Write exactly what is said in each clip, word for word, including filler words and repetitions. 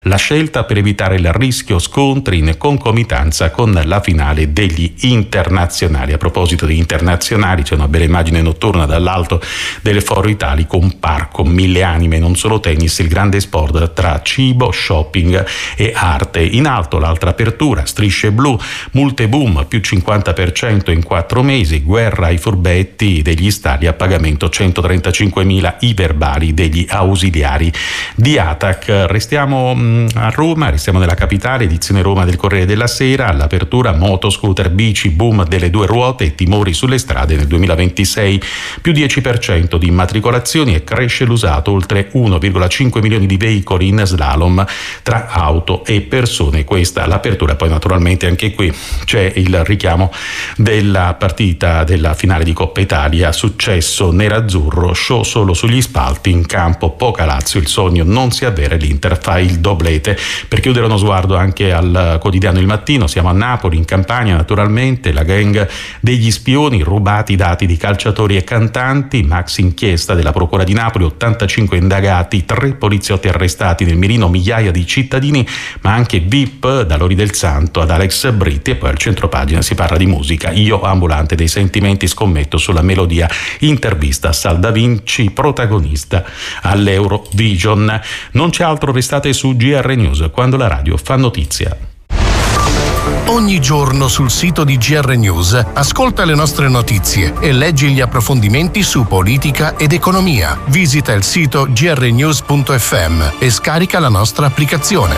La scelta per evitare il rischio scontri in concomitanza con la finale degli internazionali. A proposito di internazionali, c'è una bella immagine notturna dall'alto del Foro Italico, un parco, mille anime, non solo tennis, il grande sport tra cibo, shopping e arte. In alto l'altra apertura, strisce blu, multe boom, più cinquanta per cento in quattro mesi, guerra ai furbetti degli stadi a pagamento, centotrentacinquemila i verbali degli ausiliari di Atac. Restiamo a Roma, restiamo nella capitale, edizione Roma del Corriere della Sera, all'apertura moto, scooter, bici, boom delle due ruote e timori sulle strade nel duemilaventisei, più dieci per cento di immatricolazioni e cresce l'usato, oltre uno virgola cinque milioni di veicoli in slalom tra auto e persone. Questa l'apertura, poi naturalmente anche qui c'è il richiamo della partita della finale di Coppa Italia, successo nerazzurro, show solo sugli spalti, in campo poca Lazio, il sogno non si avvera, l'Inter fa il doblete. Per chiudere uno sguardo anche al quotidiano Il Mattino, siamo a Napoli, in Campania naturalmente, la gang degli spioni, rubati i dati di calciatori e cantanti, max inchiesta della Procura di Napoli, ottantacinque indagati, tre poliziotti arrestati, nel mirino migliaia di cittadini, ma anche V I P, da Lori del Santo ad Alex Britti. E poi al centropagina si parla di musica, io ambulante dei sentimenti, scommetto sulla melodia, intervista a Sal Da Vinci, protagonista all'Eurovision. Non c'è altro, restate su G R News, quando la radio fa notizia. Ogni giorno sul sito di G R News ascolta le nostre notizie e leggi gli approfondimenti su politica ed economia. Visita il sito g r news punto f m e scarica la nostra applicazione.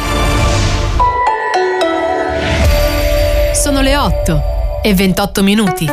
Sono le otto e ventotto minuti.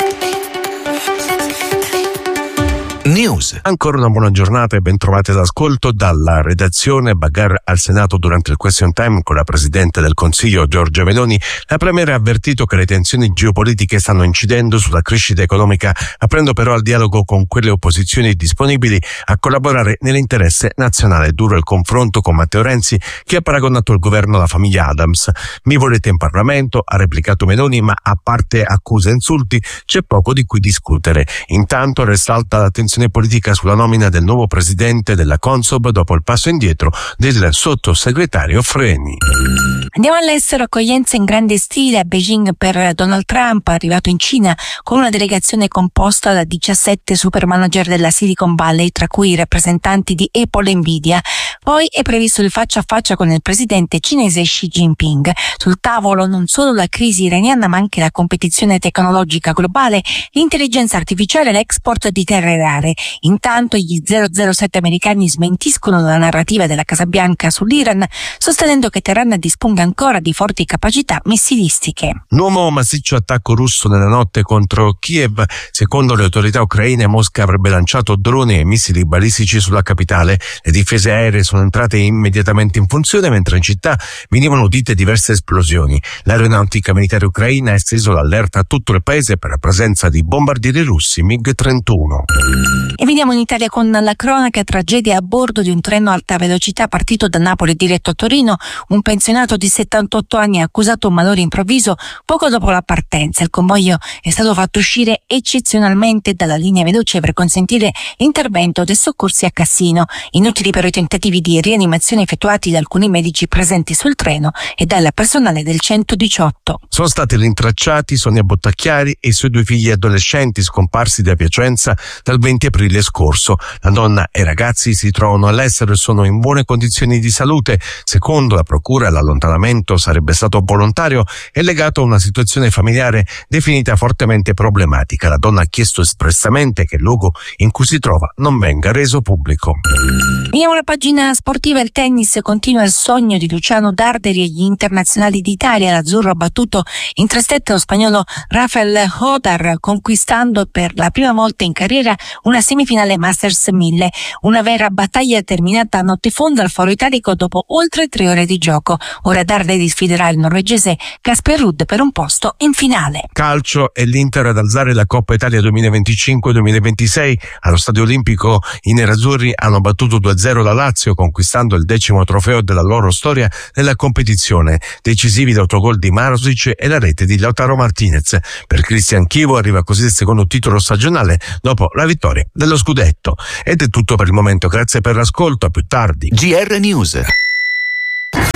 News. Ancora una buona giornata e ben trovate d'ascolto dalla redazione. Bagarre al Senato durante il question time con la Presidente del Consiglio Giorgia Meloni. La Premier ha avvertito che le tensioni geopolitiche stanno incidendo sulla crescita economica, aprendo però al dialogo con quelle opposizioni disponibili a collaborare nell'interesse nazionale. Duro il confronto con Matteo Renzi, che ha paragonato il governo alla famiglia Adams. Mi volete in Parlamento, ha replicato Meloni, ma a parte accuse e insulti c'è poco di cui discutere. Intanto resta alta la tensione politica sulla nomina del nuovo presidente della Consob dopo il passo indietro del sottosegretario Freni. Andiamo all'estero. Accoglienza in grande stile a Beijing per Donald Trump, arrivato in Cina con una delegazione composta da diciassette super manager della Silicon Valley, tra cui i rappresentanti di Apple e Nvidia. Poi è previsto il faccia a faccia con il presidente cinese Xi Jinping. Sul tavolo non solo la crisi iraniana, ma anche la competizione tecnologica globale, l'intelligenza artificiale e l'export di terre rare. Intanto gli zero zero sette americani smentiscono la narrativa della Casa Bianca sull'Iran, sostenendo che Teheran disponga ancora di forti capacità missilistiche. Nuovo massiccio attacco russo nella notte contro Kiev. Secondo le autorità ucraine, Mosca avrebbe lanciato droni e missili balistici sulla capitale. Le difese aeree sono entrate immediatamente in funzione, mentre in città venivano udite diverse esplosioni. L'aeronautica militare ucraina ha esteso l'allerta a tutto il paese per la presenza di bombardieri russi MiG trentuno. E veniamo in Italia con la cronaca. Tragedia a bordo di un treno a alta velocità partito da Napoli diretto a Torino. Un pensionato di settantotto anni ha accusato un malore improvviso poco dopo la partenza. Il convoglio è stato fatto uscire eccezionalmente dalla linea veloce per consentire l'intervento dei soccorsi a Cassino. Inutili però i tentativi di rianimazione effettuati da alcuni medici presenti sul treno e dal personale del centodiciotto. Sono stati rintracciati Sonia Bottacchiari e i suoi due figli adolescenti scomparsi da Piacenza dal venti aprile scorso. La donna e i ragazzi si trovano all'estero e sono in buone condizioni di salute. Secondo la procura, l'allontanamento sarebbe stato volontario e legato a una situazione familiare definita fortemente problematica. La donna ha chiesto espressamente che il luogo in cui si trova non venga reso pubblico. Vediamo la pagina sportiva. Il tennis continua il sogno di Luciano Darderi e gli internazionali d'Italia. L'azzurro ha battuto in tre set lo spagnolo Rafael Hodar, conquistando per la prima volta in carriera una semifinale Masters mille. Una vera battaglia terminata a notte fonda al Foro Italico dopo oltre tre ore di gioco. Ora Darderi sfiderà il norvegese Casper Ruud per un posto in finale. Calcio e l'Inter ad alzare la Coppa Italia duemilaventicinque duemilaventisei. Allo Stadio Olimpico i nerazzurri hanno battuto due a zero la Lazio, conquistando il decimo trofeo della loro storia nella competizione. Decisivi l'autogol di Marozic e la rete di Lautaro Martinez. Per Cristian Chivo arriva così il secondo titolo stagionale dopo la vittoria dello scudetto. Ed è tutto per il momento, grazie per l'ascolto, a più tardi. G R News.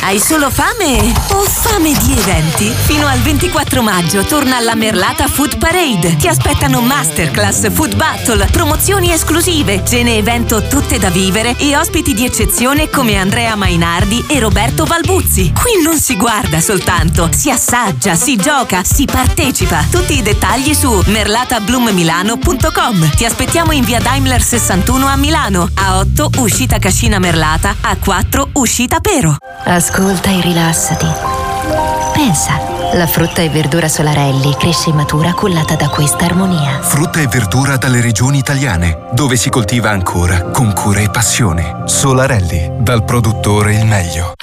Hai solo fame o fame di eventi? Fino al ventiquattro maggio torna alla Merlata Food Parade. Ti aspettano masterclass, food battle, promozioni esclusive, cene evento tutte da vivere e ospiti di eccezione come Andrea Mainardi e Roberto Balbuzzi. Qui non si guarda soltanto, si assaggia, si gioca, si partecipa. Tutti i dettagli su merlata bloom milano punto com. Ti aspettiamo in via Daimler sessantuno a Milano, A otto uscita Cascina Merlata, A quattro uscita Pero. Ascolta e rilassati. Pensa, la frutta e verdura Solarelli cresce e matura cullata da questa armonia. Frutta e verdura dalle regioni italiane, dove si coltiva ancora con cura e passione. Solarelli, dal produttore il meglio.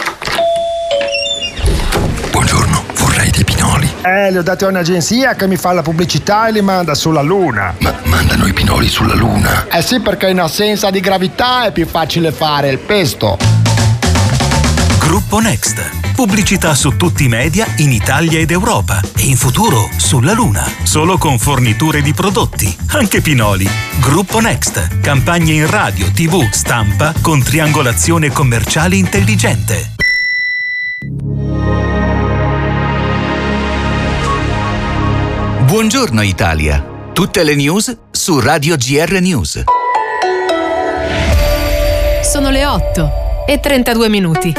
Buongiorno, vorrei dei pinoli. Eh, li ho dati a un'agenzia che mi fa la pubblicità e li manda sulla Luna. Ma mandano i pinoli sulla Luna? Eh sì, perché in assenza di gravità è più facile fare il pesto. Gruppo Next. Pubblicità su tutti i media in Italia ed Europa e in futuro sulla Luna. Solo con forniture di prodotti, anche pinoli. Gruppo Next. Campagne in radio, tivù, stampa con triangolazione commerciale intelligente. Buongiorno Italia. Tutte le news su Radio G R News. Sono le otto e trentadue minuti.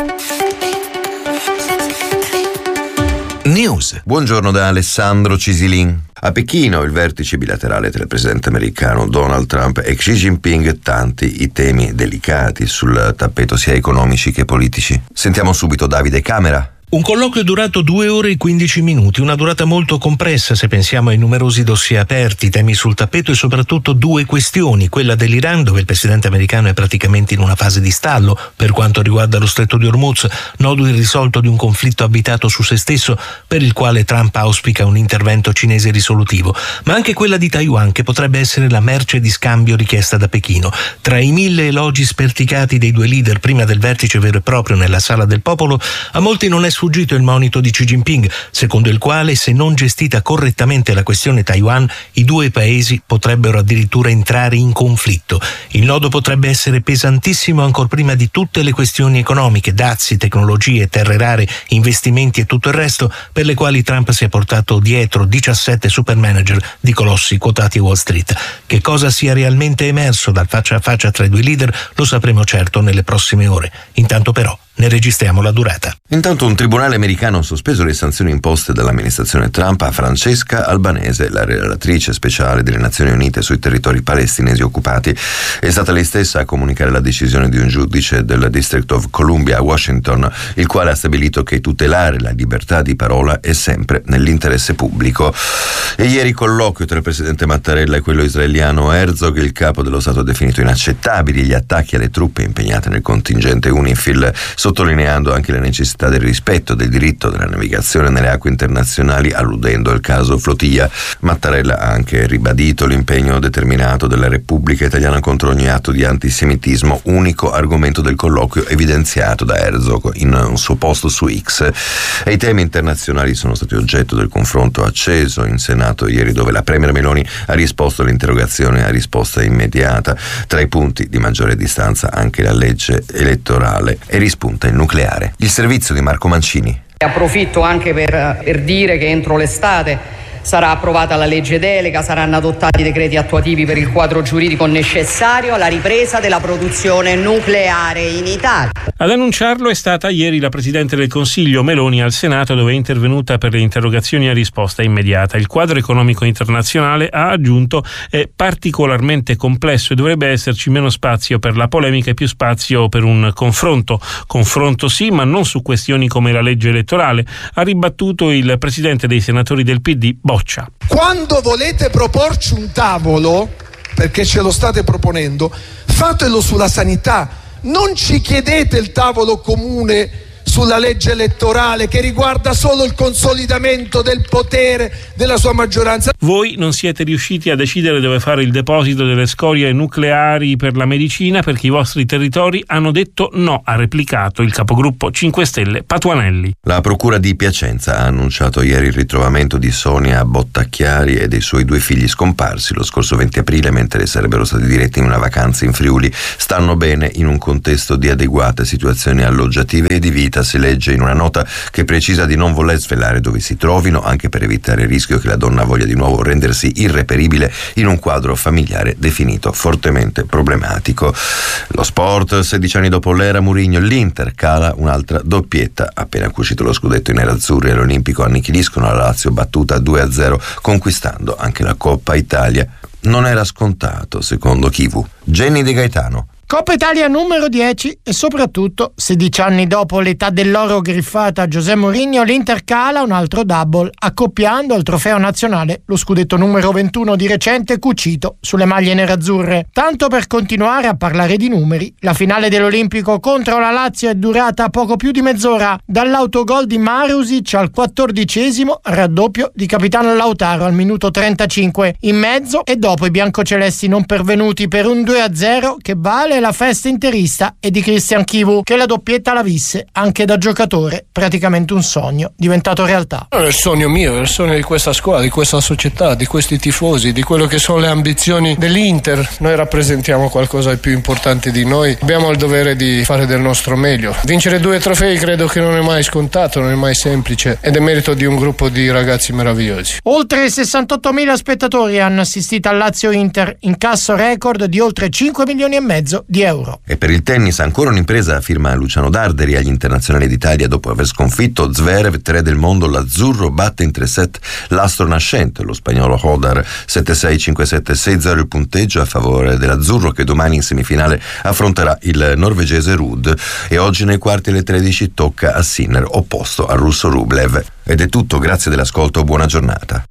News. Buongiorno da Alessandro Cisilin. A Pechino il vertice bilaterale tra il presidente americano Donald Trump e Xi Jinping, tanti i temi delicati sul tappeto sia economici che politici. Sentiamo subito Davide Camera. Un colloquio durato due ore e quindici minuti, una durata molto compressa se pensiamo ai numerosi dossier aperti, temi sul tappeto e soprattutto due questioni, quella dell'Iran dove il presidente americano è praticamente in una fase di stallo per quanto riguarda lo stretto di Hormuz, nodo irrisolto di un conflitto abitato su se stesso per il quale Trump auspica un intervento cinese risolutivo, ma anche quella di Taiwan che potrebbe essere la merce di scambio richiesta da Pechino. Tra i mille elogi sperticati dei due leader prima del vertice vero e proprio nella Sala del Popolo, a molti non è sfuggito il monito di Xi Jinping, secondo il quale se non gestita correttamente la questione Taiwan, i due paesi potrebbero addirittura entrare in conflitto. Il nodo potrebbe essere pesantissimo ancor prima di tutte le questioni economiche, dazi, tecnologie, terre rare, investimenti e tutto il resto, per le quali Trump si è portato dietro diciassette super manager di colossi quotati a Wall Street. Che cosa sia realmente emerso dal faccia a faccia tra i due leader lo sapremo certo nelle prossime ore. Intanto però ne registriamo la durata. Intanto un tribunale americano ha sospeso le sanzioni imposte dall'amministrazione Trump a Francesca Albanese, la relatrice speciale delle Nazioni Unite sui territori palestinesi occupati. È stata lei stessa a comunicare la decisione di un giudice del District of Columbia a Washington, il quale ha stabilito che tutelare la libertà di parola è sempre nell'interesse pubblico. E ieri colloquio tra il presidente Mattarella e quello israeliano Herzog, il capo dello Stato ha definito inaccettabili gli attacchi alle truppe impegnate nel contingente UNIFIL, sottolineando anche la necessità del rispetto del diritto della navigazione nelle acque internazionali, alludendo al caso Flotilla. Mattarella ha anche ribadito l'impegno determinato della Repubblica Italiana contro ogni atto di antisemitismo, unico argomento del colloquio evidenziato da Herzog in un suo post su X. E i temi internazionali sono stati oggetto del confronto acceso in Senato ieri, dove la Premier Meloni ha risposto all'interrogazione a risposta immediata. Tra i punti di maggiore distanza anche la legge elettorale e rispunta il nucleare. Il servizio di Marco Mancini. Approfitto anche per, per dire che entro l'estate sarà approvata la legge delega, saranno adottati i decreti attuativi per il quadro giuridico necessario alla ripresa della produzione nucleare in Italia. Ad annunciarlo è stata ieri la Presidente del Consiglio Meloni al Senato, dove è intervenuta per le interrogazioni a risposta immediata. Il quadro economico internazionale, ha aggiunto, è particolarmente complesso e dovrebbe esserci meno spazio per la polemica e più spazio per un confronto. Confronto sì, ma non su questioni come la legge elettorale, ha ribattuto il Presidente dei Senatori del P D, Boccia. Quando volete proporci un tavolo, perché ce lo state proponendo, fatelo sulla sanità. Non ci chiedete il tavolo comune sulla legge elettorale che riguarda solo il consolidamento del potere della sua maggioranza. Voi non siete riusciti a decidere dove fare il deposito delle scorie nucleari per la medicina perché i vostri territori hanno detto no, ha replicato il capogruppo cinque Stelle Patuanelli. La procura di Piacenza ha annunciato ieri il ritrovamento di Sonia Bottacchiari e dei suoi due figli scomparsi lo scorso venti aprile mentre sarebbero stati diretti in una vacanza in Friuli. Stanno bene in un contesto di adeguate situazioni alloggiative e di vita, si legge in una nota che precisa di non voler svelare dove si trovino, anche per evitare il rischio che la donna voglia di nuovo rendersi irreperibile in un quadro familiare definito fortemente problematico. Lo sport, sedici anni dopo l'era Mourinho, l'Inter cala un'altra doppietta. Appena cucito lo scudetto i nerazzurri all'Olimpico annichiliscono la Lazio battuta due a zero, conquistando anche la Coppa Italia. Non era scontato, secondo Kivu. Jenny De Gaetano. Coppa Italia numero dieci e soprattutto, sedici anni dopo l'età dell'oro griffata a José Mourinho, l'Inter cala un altro double, accoppiando al trofeo nazionale lo scudetto numero ventuno di recente cucito sulle maglie nerazzurre. Tanto per continuare a parlare di numeri, la finale dell'Olimpico contro la Lazio è durata poco più di mezz'ora, dall'autogol di Marusic al quattordicesimo, raddoppio di capitano Lautaro al minuto trentacinque. In mezzo e dopo i biancocelesti non pervenuti per un due a zero che vale la festa interista e di Christian Chivu, che la doppietta la visse anche da giocatore, praticamente un sogno diventato realtà. È il sogno mio, è il sogno di questa squadra, di questa società, di questi tifosi, di quello che sono le ambizioni dell'Inter. Noi rappresentiamo qualcosa di più importante di noi, abbiamo il dovere di fare del nostro meglio. Vincere due trofei credo che non è mai scontato, non è mai semplice ed è merito di un gruppo di ragazzi meravigliosi. Oltre sessantottomila spettatori hanno assistito al Lazio-Inter, incasso record di oltre cinque milioni e mezzo di euro. E per il tennis ancora un'impresa, firma Luciano Darderi agli internazionali d'Italia dopo aver sconfitto Zverev, tre del mondo. L'azzurro batte in tre set l'astro nascente, lo spagnolo Hodar, sette sei, cinque sette, sei zero il punteggio a favore dell'azzurro, che domani in semifinale affronterà il norvegese Ruud. E oggi nei quarti alle tredici tocca a Sinner, opposto al russo Rublev. Ed è tutto, grazie dell'ascolto, buona giornata.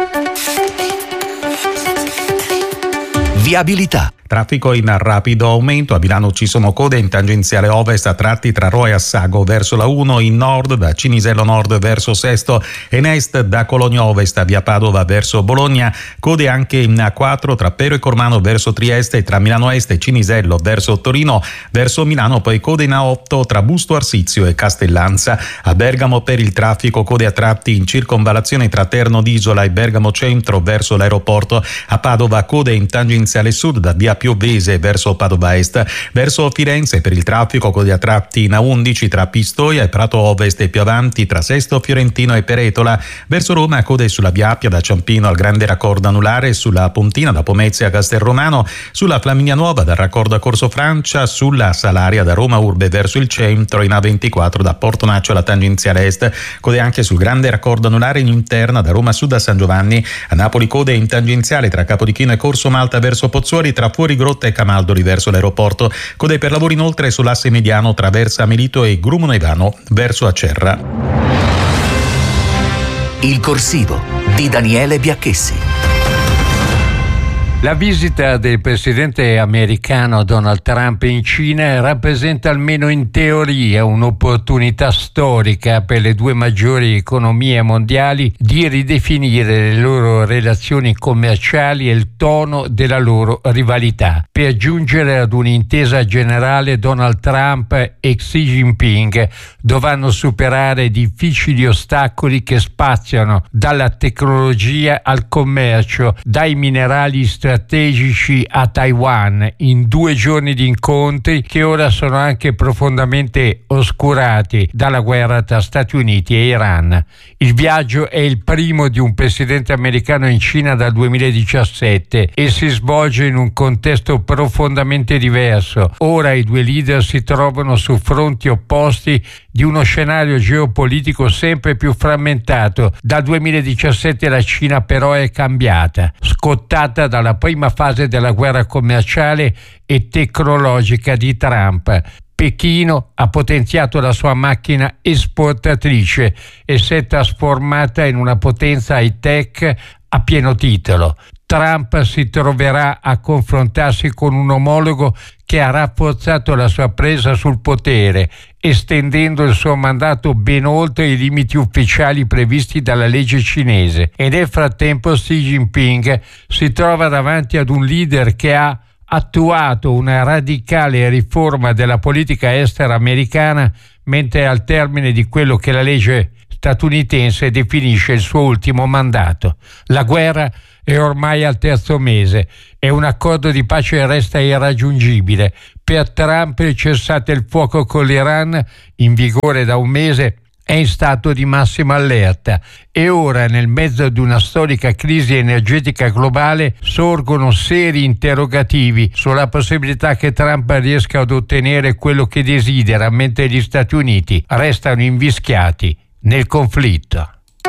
Viabilità. Traffico in rapido aumento, a Milano ci sono code in tangenziale ovest a tratti tra Rho e Assago verso la uno, in nord da Cinisello Nord verso Sesto e in est da Cologno Ovest a via Padova verso Bologna, code anche in A quattro tra Pero e Cormano verso Trieste e tra Milano Est e Cinisello verso Torino, verso Milano poi code in A otto tra Busto Arsizio e Castellanza. A Bergamo per il traffico code a tratti in circonvallazione tra Terno d'Isola e Bergamo Centro verso l'aeroporto. A Padova code in tangenziale sud da via Piovese verso Padova Est, verso Firenze per il traffico code a tratti in A undici tra Pistoia e Prato Ovest e più avanti tra Sesto Fiorentino e Peretola, verso Roma code sulla via Appia da Ciampino al Grande Raccordo Anulare, sulla Pontina da Pomezia a Castelromano, sulla Flaminia Nuova dal Raccordo a Corso Francia, sulla Salaria da Roma Urbe verso il centro, in A ventiquattro da Portonaccio alla tangenziale est, code anche sul Grande Raccordo Anulare in interna da Roma Sud a San Giovanni. A Napoli code in tangenziale tra Capodichino e Corso Malta verso Pozzuoli, tra Fuori Grotta e Camaldoli verso l'aeroporto, code per lavori inoltre sull'asse mediano tra Versa Melito e Grumo Nevano verso Acerra. Il corsivo di Daniele Biacchessi. La visita del presidente americano Donald Trump in Cina rappresenta, almeno in teoria, un'opportunità storica per le due maggiori economie mondiali di ridefinire le loro relazioni commerciali e il tono della loro rivalità. Per giungere ad un'intesa generale, Donald Trump e Xi Jinping dovranno superare difficili ostacoli che spaziano dalla tecnologia al commercio, dai minerali strategici strategici a Taiwan, in due giorni di incontri che ora sono anche profondamente oscurati dalla guerra tra Stati Uniti e Iran. Il viaggio è il primo di un presidente americano in Cina dal duemiladiciassette e si svolge in un contesto profondamente diverso. Ora i due leader si trovano su fronti opposti di uno scenario geopolitico sempre più frammentato. Dal duemiladiciassette la Cina però è cambiata, scottata dalla prima fase della guerra commerciale e tecnologica di Trump. Pechino ha potenziato la sua macchina esportatrice e si è trasformata in una potenza high-tech a pieno titolo. Trump si troverà a confrontarsi con un omologo che ha rafforzato la sua presa sul potere, estendendo il suo mandato ben oltre i limiti ufficiali previsti dalla legge cinese. E nel frattempo Xi Jinping si trova davanti ad un leader che ha attuato una radicale riforma della politica estera americana, mentre al termine di quello che la legge statunitense definisce il suo ultimo mandato. La guerra è ormai al terzo mese e un accordo di pace resta irraggiungibile. per Trump il cessate il fuoco con l'Iran, in vigore da un mese, è in stato di massima allerta e ora, nel mezzo di una storica crisi energetica globale, sorgono seri interrogativi sulla possibilità che Trump riesca ad ottenere quello che desidera, mentre gli Stati Uniti restano invischiati nel conflitto.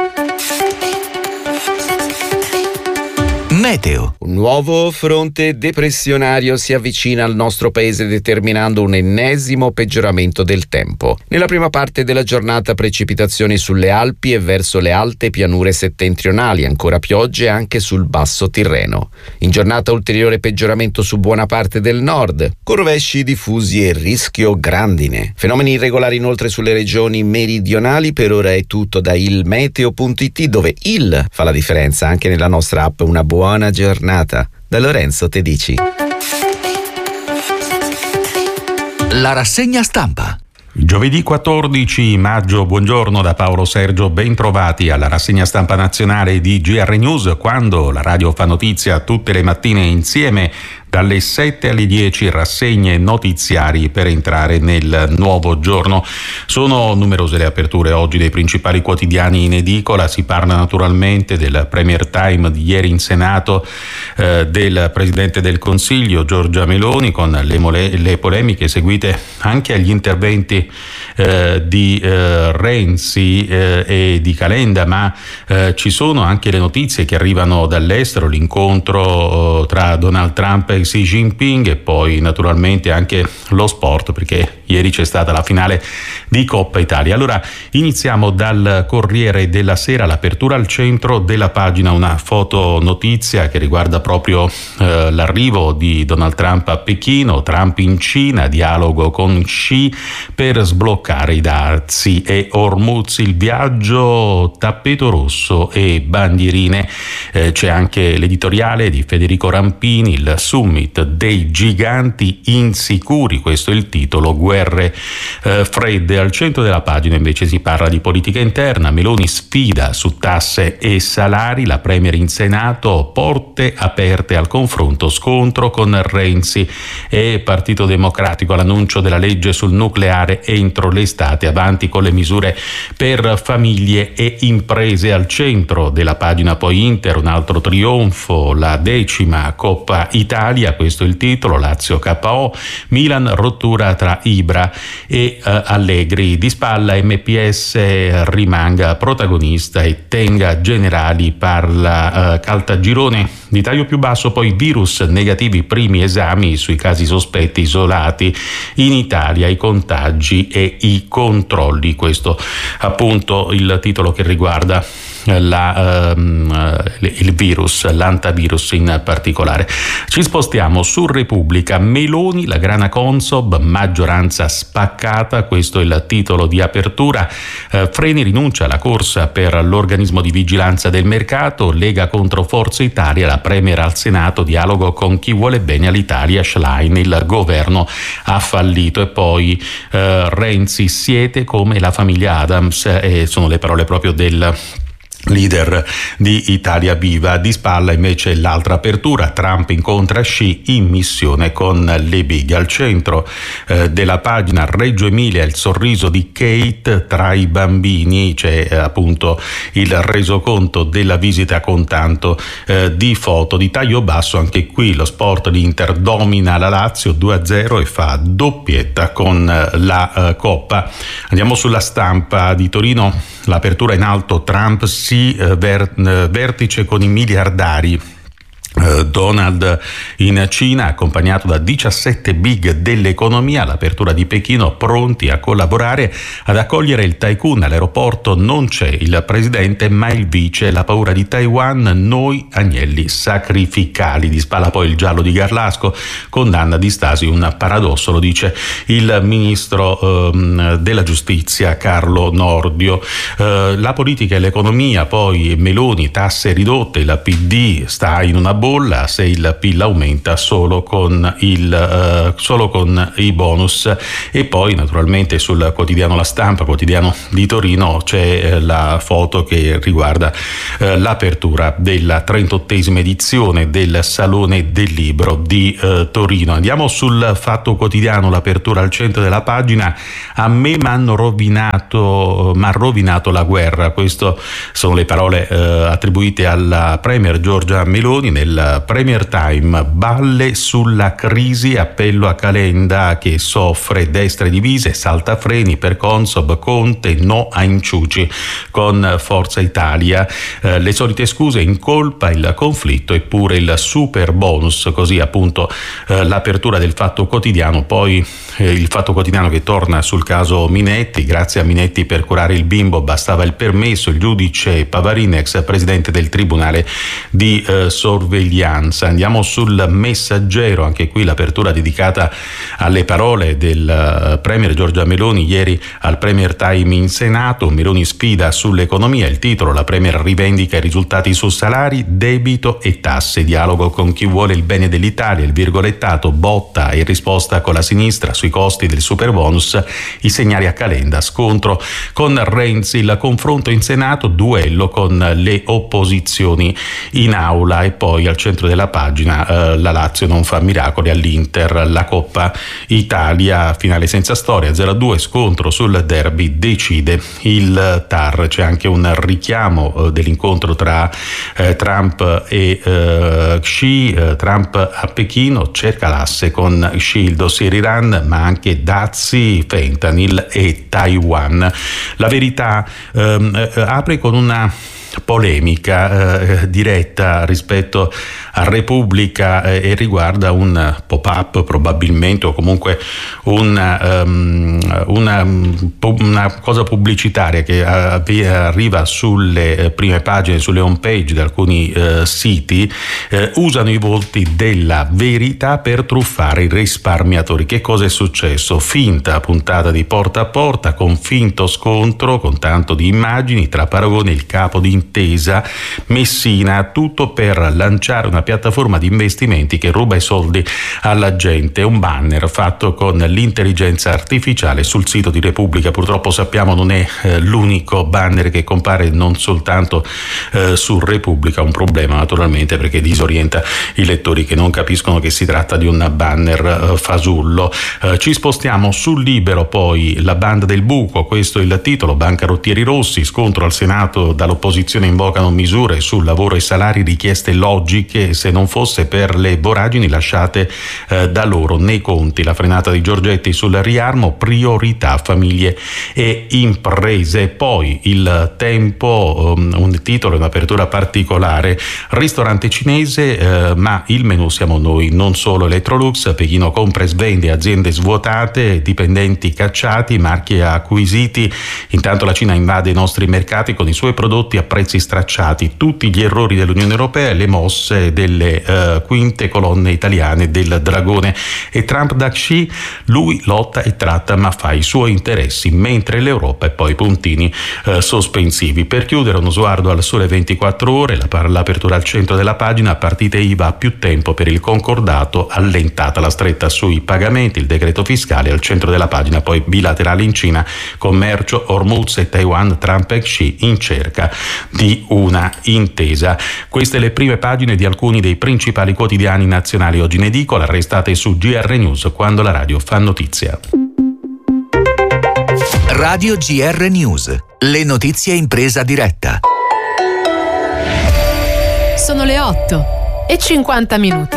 Meteo. Un nuovo fronte depressionario si avvicina al nostro paese, determinando un ennesimo peggioramento del tempo. Nella prima parte della giornata precipitazioni sulle Alpi e verso le alte pianure settentrionali, ancora piogge anche sul basso Tirreno. In giornata ulteriore peggioramento su buona parte del nord, con rovesci diffusi e rischio grandine. Fenomeni irregolari inoltre sulle regioni meridionali. Per ora è tutto da ilmeteo punto it, dove il fa la differenza anche nella nostra app. Una buona Buona giornata. Da Lorenzo Tedici. La rassegna stampa. Giovedì quattordici maggio, buongiorno da Paolo Sergio, ben trovati alla rassegna stampa nazionale di G R News, quando la radio fa notizia tutte le mattine insieme dalle sette alle dieci, rassegne notiziari per entrare nel nuovo giorno. Sono numerose le aperture oggi dei principali quotidiani in edicola. Si parla naturalmente del Premier Time di ieri in Senato, eh, del Presidente del Consiglio Giorgia Meloni, con le, mole- le polemiche seguite anche agli interventi eh, di eh, Renzi eh, e di Calenda, ma eh, ci sono anche le notizie che arrivano dall'estero, l'incontro eh, tra Donald Trump e Xi Jinping, e poi naturalmente anche lo sport, perché ieri c'è stata la finale di Coppa Italia. Allora iniziamo dal Corriere della Sera, l'apertura al centro della pagina, una fotonotizia che riguarda proprio eh, l'arrivo di Donald Trump a Pechino, Trump in Cina, dialogo con Xi per sbloccare i dazi e Hormuz, il viaggio, tappeto rosso e bandierine. Eh, c'è anche l'editoriale di Federico Rampini, il summit dei giganti insicuri, questo è il titolo, guerre eh, fredde. Al centro della pagina invece si parla di politica interna, Meloni sfida su tasse e salari, la Premier in Senato, porte aperte al confronto, scontro con Renzi e Partito Democratico, l'annuncio della legge sul nucleare entro l'estate, avanti con le misure per famiglie e imprese. Al centro della pagina poi Inter, un altro trionfo, la decima Coppa Italia, questo è il titolo, Lazio K O, Milan rottura tra Ibra e uh, Allegri, di spalla M P S rimanga protagonista e tenga generali, parla uh, Caltagirone. Di taglio più basso poi virus negativi, primi esami sui casi sospetti isolati in Italia, i contagi e i controlli, questo appunto il titolo che riguarda La, um, il virus, l'antivirus in particolare. Ci spostiamo su Repubblica, Meloni, la grana Consob, maggioranza spaccata, questo è il titolo di apertura. Uh, Freni rinuncia alla corsa per l'organismo di vigilanza del mercato, Lega contro Forza Italia, la Premier al Senato, dialogo con chi vuole bene all'Italia, Schlein, il governo ha fallito. E poi uh, Renzi, siete come la famiglia Adams, e sono le parole proprio del leader di Italia Viva. Di spalla invece l'altra apertura, Trump incontra Xi in missione con le big. Al centro eh, della pagina Reggio Emilia, il sorriso di Kate tra i bambini, c'è eh, appunto il resoconto della visita con tanto eh, di foto. Di taglio basso anche qui lo sport, l'Inter domina la Lazio due a zero e fa doppietta con eh, la eh, Coppa. Andiamo sulla Stampa di Torino, l'apertura in alto, Trump si ver, vertice con i miliardari. Donald in Cina, accompagnato da diciassette big dell'economia, l'apertura di Pechino, pronti a collaborare ad accogliere il tycoon. All'aeroporto non c'è il presidente ma il vice, la paura di Taiwan, noi agnelli sacrificali. Di spalla poi il giallo di Garlasco, condanna di Stasi, un paradosso, lo dice il ministro ehm, della giustizia Carlo Nordio. Eh, la politica e l'economia poi, Meloni, tasse ridotte, il P D sta in una bolla, bolla se il P I L aumenta solo con, il, eh, solo con i bonus. E poi naturalmente sul quotidiano La Stampa, quotidiano di Torino, c'è eh, la foto che riguarda eh, l'apertura della trentottesima edizione del Salone del Libro di eh, Torino. Andiamo sul Fatto Quotidiano, l'apertura al centro della pagina. A me m'hanno rovinato, m'ha rovinato la guerra. Queste sono le parole eh, attribuite alla premier Giorgia Meloni nel Premier Time. Balle sulla crisi, appello a Calenda che soffre, destre divise, saltafreni per Consob, Conte, no a inciuci con Forza Italia. Eh, le solite scuse, in colpa il conflitto eppure il super bonus, così appunto eh, l'apertura del Fatto Quotidiano. Poi eh, il Fatto Quotidiano che torna sul caso Minetti. Grazie a Minetti per curare il bimbo bastava il permesso, il giudice Pavarin, ex presidente del Tribunale di eh, sorveglianza. Andiamo sul Messaggero, anche qui l'apertura dedicata alle parole del uh, premier Giorgia Meloni ieri al Premier Time in Senato. Meloni sfida sull'economia, il titolo: la premier rivendica i risultati su salari, debito e tasse, dialogo con chi vuole il bene dell'Italia, il virgolettato: botta e risposta con la sinistra sui costi del superbonus, i segnali a Calenda, scontro con Renzi, il confronto in Senato, duello con le opposizioni in aula. E poi al centro della pagina eh, la Lazio non fa miracoli all'Inter, la Coppa Italia, finale senza storia, zero a due, scontro sul derby, decide il T A R. C'è anche un richiamo eh, dell'incontro tra eh, Trump e eh, Xi. eh, Trump a Pechino cerca l'asse con Xi, il dossier Iran, ma anche dazi, fentanyl e Taiwan. La Verità ehm, eh, apre con una polemica eh, diretta rispetto a Repubblica eh, e riguarda un pop-up probabilmente, o comunque una, um, una, una cosa pubblicitaria che arriva sulle prime pagine, sulle home page di alcuni eh, siti. Eh, usano i volti della Verità per truffare i risparmiatori. Che cosa è successo? Finta puntata di porta a porta con finto scontro, con tanto di immagini tra Paragone e il capo di Intesa Messina, tutto per lanciare una piattaforma di investimenti che ruba i soldi alla gente. Un banner fatto con l'intelligenza artificiale sul sito di Repubblica. Purtroppo sappiamo non è eh, l'unico banner che compare non soltanto eh, su Repubblica, un problema naturalmente perché disorienta i lettori che non capiscono che si tratta di un banner eh, fasullo. Eh, ci spostiamo sul Libero, poi la banda del buco, questo è il titolo: bancarottieri rossi, scontro al Senato, dall'opposizione invocano misure sul lavoro e salari, richieste logiche, se non fosse per le voragini lasciate eh, da loro nei conti. La frenata di Giorgetti sul riarmo, priorità famiglie e imprese. Poi il Tempo, um, un titolo, un'apertura particolare: ristorante cinese eh, ma il menù siamo noi, non solo Electrolux, Pechino compra e svende, aziende svuotate, dipendenti cacciati, marchi acquisiti. Intanto la Cina invade i nostri mercati con i suoi prodotti a prezzi stracciati, tutti gli errori dell'Unione Europea e le mosse delle uh, quinte colonne italiane del dragone. E Trump da Xi, lui lotta e tratta ma fa i suoi interessi, mentre l'Europa, e poi puntini uh, sospensivi. Per chiudere uno sguardo al Sole ventiquattro ore, la, l'apertura al centro della pagina: partite I V A, più tempo per il concordato, allentata la stretta sui pagamenti, il decreto fiscale. Al centro della pagina poi bilaterale in Cina, commercio, Hormuz e Taiwan, Trump e Xi in cerca di una intesa. Queste le prime pagine di alcuni dei principali quotidiani nazionali oggi in edicola. Restate su G R News, quando la radio fa notizia. Radio G R News, le notizie in presa diretta. Sono le otto e cinquanta minuti.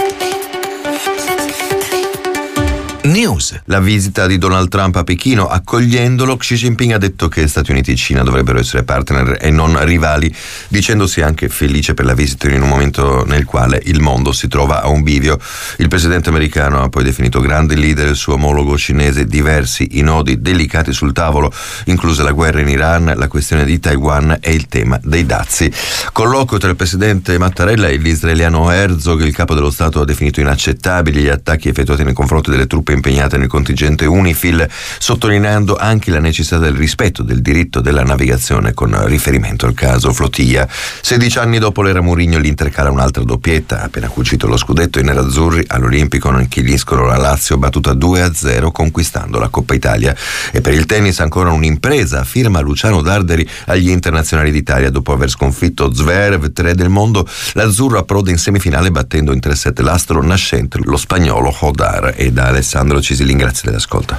News. La visita di Donald Trump a Pechino, accogliendolo, Xi Jinping ha detto che Stati Uniti e Cina dovrebbero essere partner e non rivali, dicendosi anche felice per la visita in un momento nel quale il mondo si trova a un bivio. Il presidente americano ha poi definito grande leader il suo omologo cinese, diversi i nodi delicati sul tavolo, incluse la guerra in Iran, la questione di Taiwan e il tema dei dazi. Colloquio tra il presidente Mattarella e l'israeliano Herzog. Il capo dello Stato ha definito inaccettabili gli attacchi effettuati nei confronti delle truppe impegnate nel contingente UNIFIL, sottolineando anche la necessità del rispetto del diritto della navigazione con riferimento al caso Flotilla. sedici anni dopo l'era Mourinho, l'Inter cala un'altra doppietta, appena cucito lo scudetto i nerazzurri all'Olimpico non inchiliscono la Lazio battuta due a zero conquistando la Coppa Italia. E per il tennis ancora un'impresa, firma Luciano Darderi agli internazionali d'Italia dopo aver sconfitto Zverev, tre del mondo. L'azzurro approda in semifinale battendo in tre set l'astro nascente, lo spagnolo Hodar. E da Alessandro Cisilin, grazie dell'ascolto.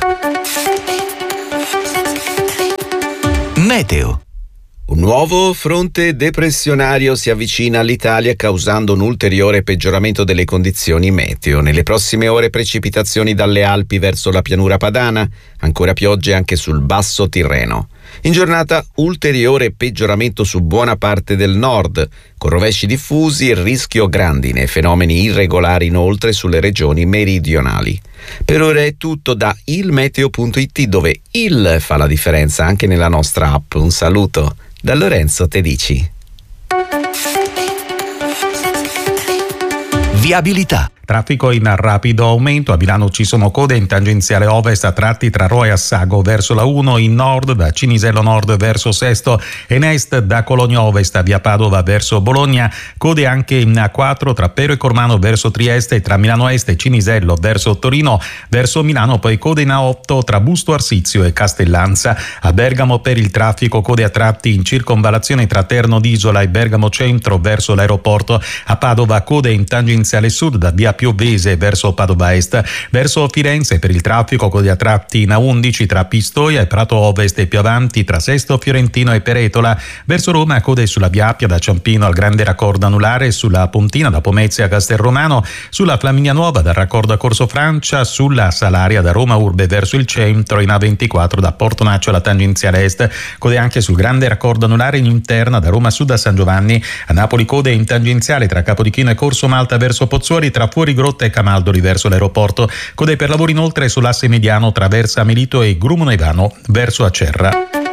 Meteo. Un nuovo fronte depressionario si avvicina all'Italia causando un ulteriore peggioramento delle condizioni meteo. Nelle prossime ore precipitazioni dalle Alpi verso la pianura padana, ancora piogge anche sul basso Tirreno. In giornata ulteriore peggioramento su buona parte del nord, con rovesci diffusi e rischio grandine e fenomeni irregolari inoltre sulle regioni meridionali. Per ora è tutto da ilmeteo punto it, dove il fa la differenza anche nella nostra app. Un saluto da Lorenzo Tedici. Viabilità. Traffico in rapido aumento, a Milano ci sono code in tangenziale ovest a tratti tra Rho e Assago verso la uno, in nord da Cinisello Nord verso Sesto e in est da Cologno Ovest a via Padova verso Bologna, code anche in A quattro tra Pero e Cormano verso Trieste e tra Milano Est e Cinisello verso Torino verso Milano, poi code in A otto tra Busto Arsizio e Castellanza. A Bergamo per il traffico code a tratti in circonvallazione tra Terno d'Isola e Bergamo Centro verso l'aeroporto. A Padova code in tangenziale sud da via Piovese verso Padova Est. Verso Firenze per il traffico code a tratti in A undici tra Pistoia e Prato Ovest e più avanti tra Sesto Fiorentino e Peretola. Verso Roma code sulla via Appia da Ciampino al Grande Raccordo Anulare, sulla Pontina da Pomezia a Castelromano, sulla Flaminia Nuova dal raccordo a Corso Francia, sulla Salaria da Roma Urbe verso il centro, in A ventiquattro da Portonaccio alla tangenziale est. Code anche sul Grande Raccordo Anulare in interna da Roma Sud a San Giovanni. A Napoli code in tangenziale tra Capodichino e Corso Malta verso Pozzuoli, tra Fuori Grotta e Camaldoli verso l'aeroporto. Code per lavori inoltre sull'asse mediano tra Versa Melito e Grumo Nevano verso Acerra.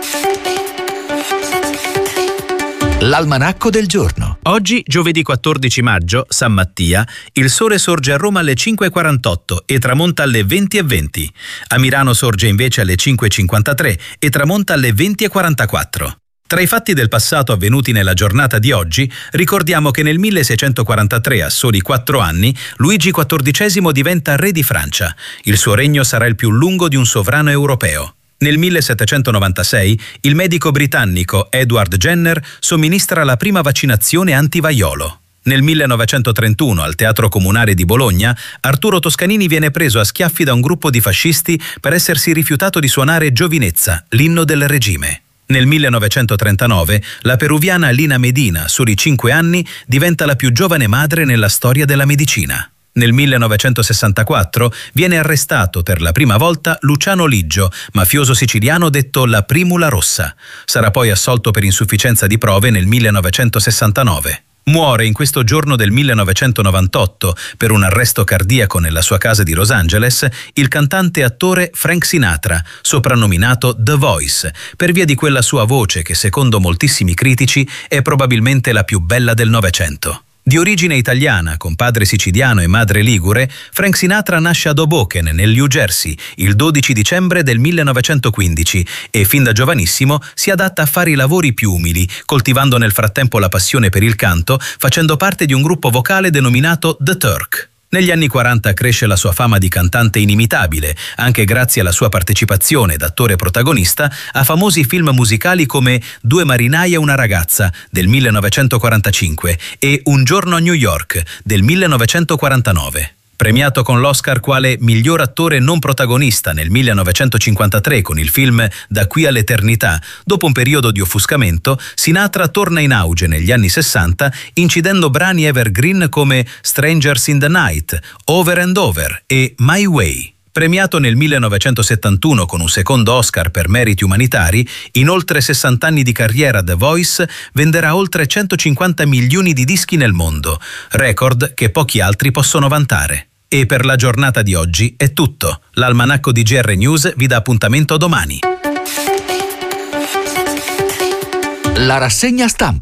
L'almanacco del giorno. Oggi, giovedì quattordici maggio, San Mattia, il sole sorge a Roma alle cinque e quarantotto e tramonta alle venti e venti. A Milano sorge invece alle cinque e cinquantatré e tramonta alle venti e quarantaquattro. Tra i fatti del passato avvenuti nella giornata di oggi, ricordiamo che nel milleseicentoquarantatré, a soli quattro anni, Luigi quattordicesimo diventa re di Francia. Il suo regno sarà il più lungo di un sovrano europeo. Nel millesettecentonovantasei, il medico britannico Edward Jenner somministra la prima vaccinazione antivaiolo. Nel millenovecentotrentuno, al Teatro Comunale di Bologna, Arturo Toscanini viene preso a schiaffi da un gruppo di fascisti per essersi rifiutato di suonare Giovinezza, l'inno del regime. Nel millenovecentotrentanove, la peruviana Lina Medina, a soli cinque anni, diventa la più giovane madre nella storia della medicina. Nel millenovecentosessantaquattro viene arrestato per la prima volta Luciano Liggio, mafioso siciliano detto la Primula Rossa. Sarà poi assolto per insufficienza di prove nel millenovecentosessantanove. Muore in questo giorno del millenovecentonovantotto, per un arresto cardiaco nella sua casa di Los Angeles, il cantante e attore Frank Sinatra, soprannominato The Voice, per via di quella sua voce che, secondo moltissimi critici, è probabilmente la più bella del Novecento. Di origine italiana, con padre siciliano e madre ligure, Frank Sinatra nasce ad Hoboken, nel New Jersey, il dodici dicembre del millenovecentoquindici e fin da giovanissimo si adatta a fare i lavori più umili, coltivando nel frattempo la passione per il canto, facendo parte di un gruppo vocale denominato The Turk. Negli anni quaranta cresce la sua fama di cantante inimitabile, anche grazie alla sua partecipazione da attore protagonista a famosi film musicali come Due marinai e una ragazza del millenovecentoquarantacinque e Un giorno a New York del millenovecentoquarantanove. Premiato con l'Oscar quale miglior attore non protagonista nel millenovecentocinquantatré con il film Da qui all'eternità, dopo un periodo di offuscamento, Sinatra torna in auge negli anni sessanta incidendo brani evergreen come Strangers in the Night, Over and Over e My Way. Premiato nel millenovecentosettantuno con un secondo Oscar per meriti umanitari, in oltre sessanta anni di carriera The Voice venderà oltre centocinquanta milioni di dischi nel mondo, record che pochi altri possono vantare. E per la giornata di oggi è tutto. L'Almanacco di G R News vi dà appuntamento domani. La rassegna stampa.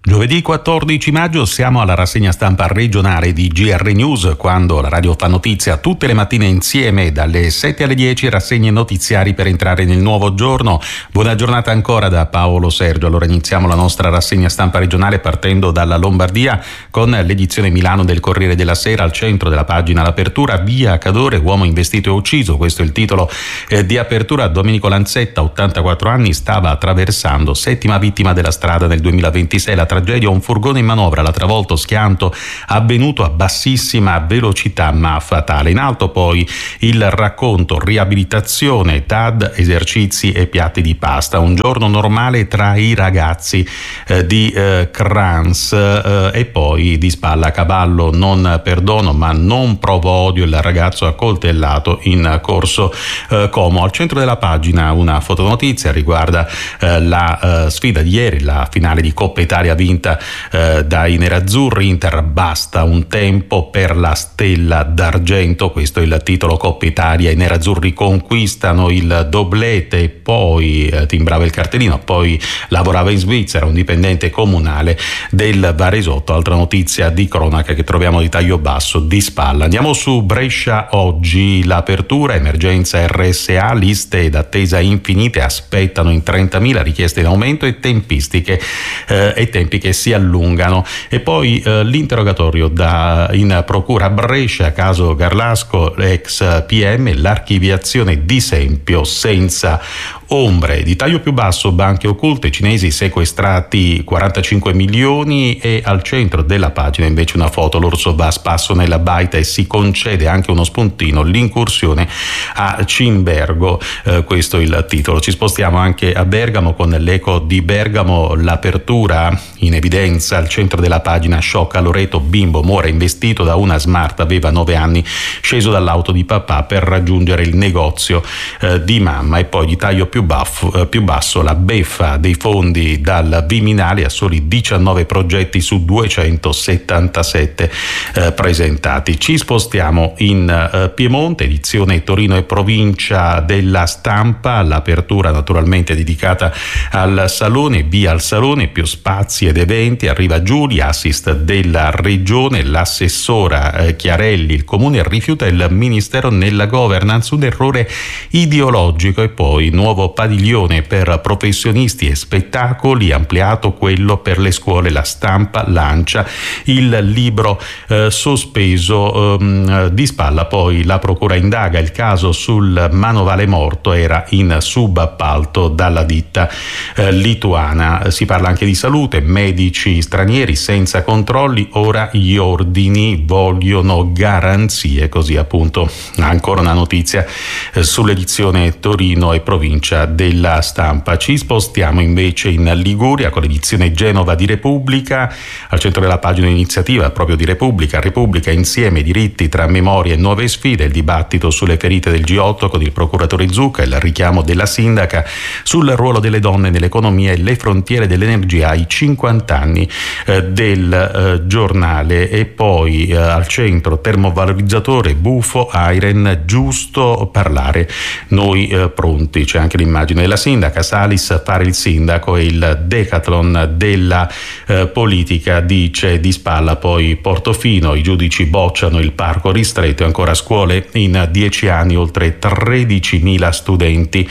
Giovedì quattordici maggio siamo alla rassegna stampa regionale di G R News, quando la radio fa notizia tutte le mattine insieme dalle sette alle dieci, rassegne notiziari per entrare nel nuovo giorno. Buona giornata ancora da Paolo Sergio. Allora iniziamo la nostra rassegna stampa regionale partendo dalla Lombardia con l'edizione Milano del Corriere della Sera. Al centro della pagina l'apertura, via Cadore, uomo investito e ucciso. Questo è il titolo eh, di apertura. Domenico Lanzetta, ottantaquattro anni, stava attraversando, settima vittima della strada nel duemilaventisei. La tragedia, un furgone in manovra, la travolto schianto avvenuto a bassissima velocità ma fatale. In alto poi il racconto, riabilitazione, T A D, esercizi e piatti di pasta. Un giorno normale tra i ragazzi eh, di eh, Crans eh, e poi di spalla a cavallo, non perdono ma non provo odio, il ragazzo accoltellato in corso eh, Como. Al centro della pagina una fotonotizia riguarda eh, la eh, sfida di ieri, la finale di Coppa Italia vinta eh, dai nerazzurri. Inter, basta un tempo per la stella d'argento, questo è il titolo. Coppa Italia, i nerazzurri conquistano il doblete, poi eh, timbrava il cartellino, poi lavorava in Svizzera, un dipendente comunale del Varesotto. Altra notizia di cronaca che troviamo di taglio basso, di spalla. Andiamo su Brescia oggi, l'apertura, emergenza R S A, liste d'attesa infinite, aspettano in trentamila, richieste in aumento e tempistiche eh, e tempi che si allungano. E poi eh, l'interrogatorio da, in procura a Brescia, caso Garlasco, ex P M, l'archiviazione di Sempio senza ombre. Di taglio più basso, banche occulte, cinesi sequestrati quarantacinque milioni, e al centro della pagina invece una foto, l'orso va a spasso nella baita e si concede anche uno spuntino, l'incursione a Cimbergo, eh, questo è il titolo. Ci spostiamo anche a Bergamo con l'Eco di Bergamo, l'apertura in evidenza al centro della pagina, shock a Loreto, bimbo muore investito da una Smart, aveva nove anni, sceso dall'auto di papà per raggiungere il negozio eh, di mamma. E poi di taglio più Baffo, eh, più basso, la beffa dei fondi dal Viminale a soli diciannove progetti su duecentosettantasette eh, presentati. Ci spostiamo in eh, Piemonte, edizione Torino e provincia della Stampa, l'apertura naturalmente dedicata al Salone, via al Salone, più spazi ed eventi. Arriva Giulia, assist della regione, l'assessora eh, Chiarelli, il comune rifiuta il ministero nella governance, un errore ideologico. E poi nuovo padiglione per professionisti e spettacoli, ampliato quello per le scuole. La Stampa lancia il libro eh, sospeso ehm, di spalla. Poi la procura indaga, il caso sul manovale morto era in subappalto dalla ditta eh, lituana. Si parla anche di salute, medici stranieri senza controlli, ora gli ordini vogliono garanzie, così appunto. Ancora una notizia eh, sull'edizione Torino e provincia della Stampa. Ci spostiamo invece in Liguria con l'edizione Genova di Repubblica. Al centro della pagina iniziativa proprio di Repubblica, Repubblica insieme, diritti tra memoria e nuove sfide, il dibattito sulle ferite del G otto con il procuratore Zucca, il richiamo della sindaca sul ruolo delle donne nell'economia e le frontiere dell'energia ai cinquanta anni eh, del eh, giornale. E poi eh, al centro termovalorizzatore, Bufo, Airen, giusto parlare, noi eh, pronti. C'è anche l'immagine della sindaca, Salis, fare il sindaco e il decathlon della eh, politica, dice di spalla. Poi Portofino, i giudici bocciano il parco ristretto, e ancora scuole in dieci anni, oltre tredicimila studenti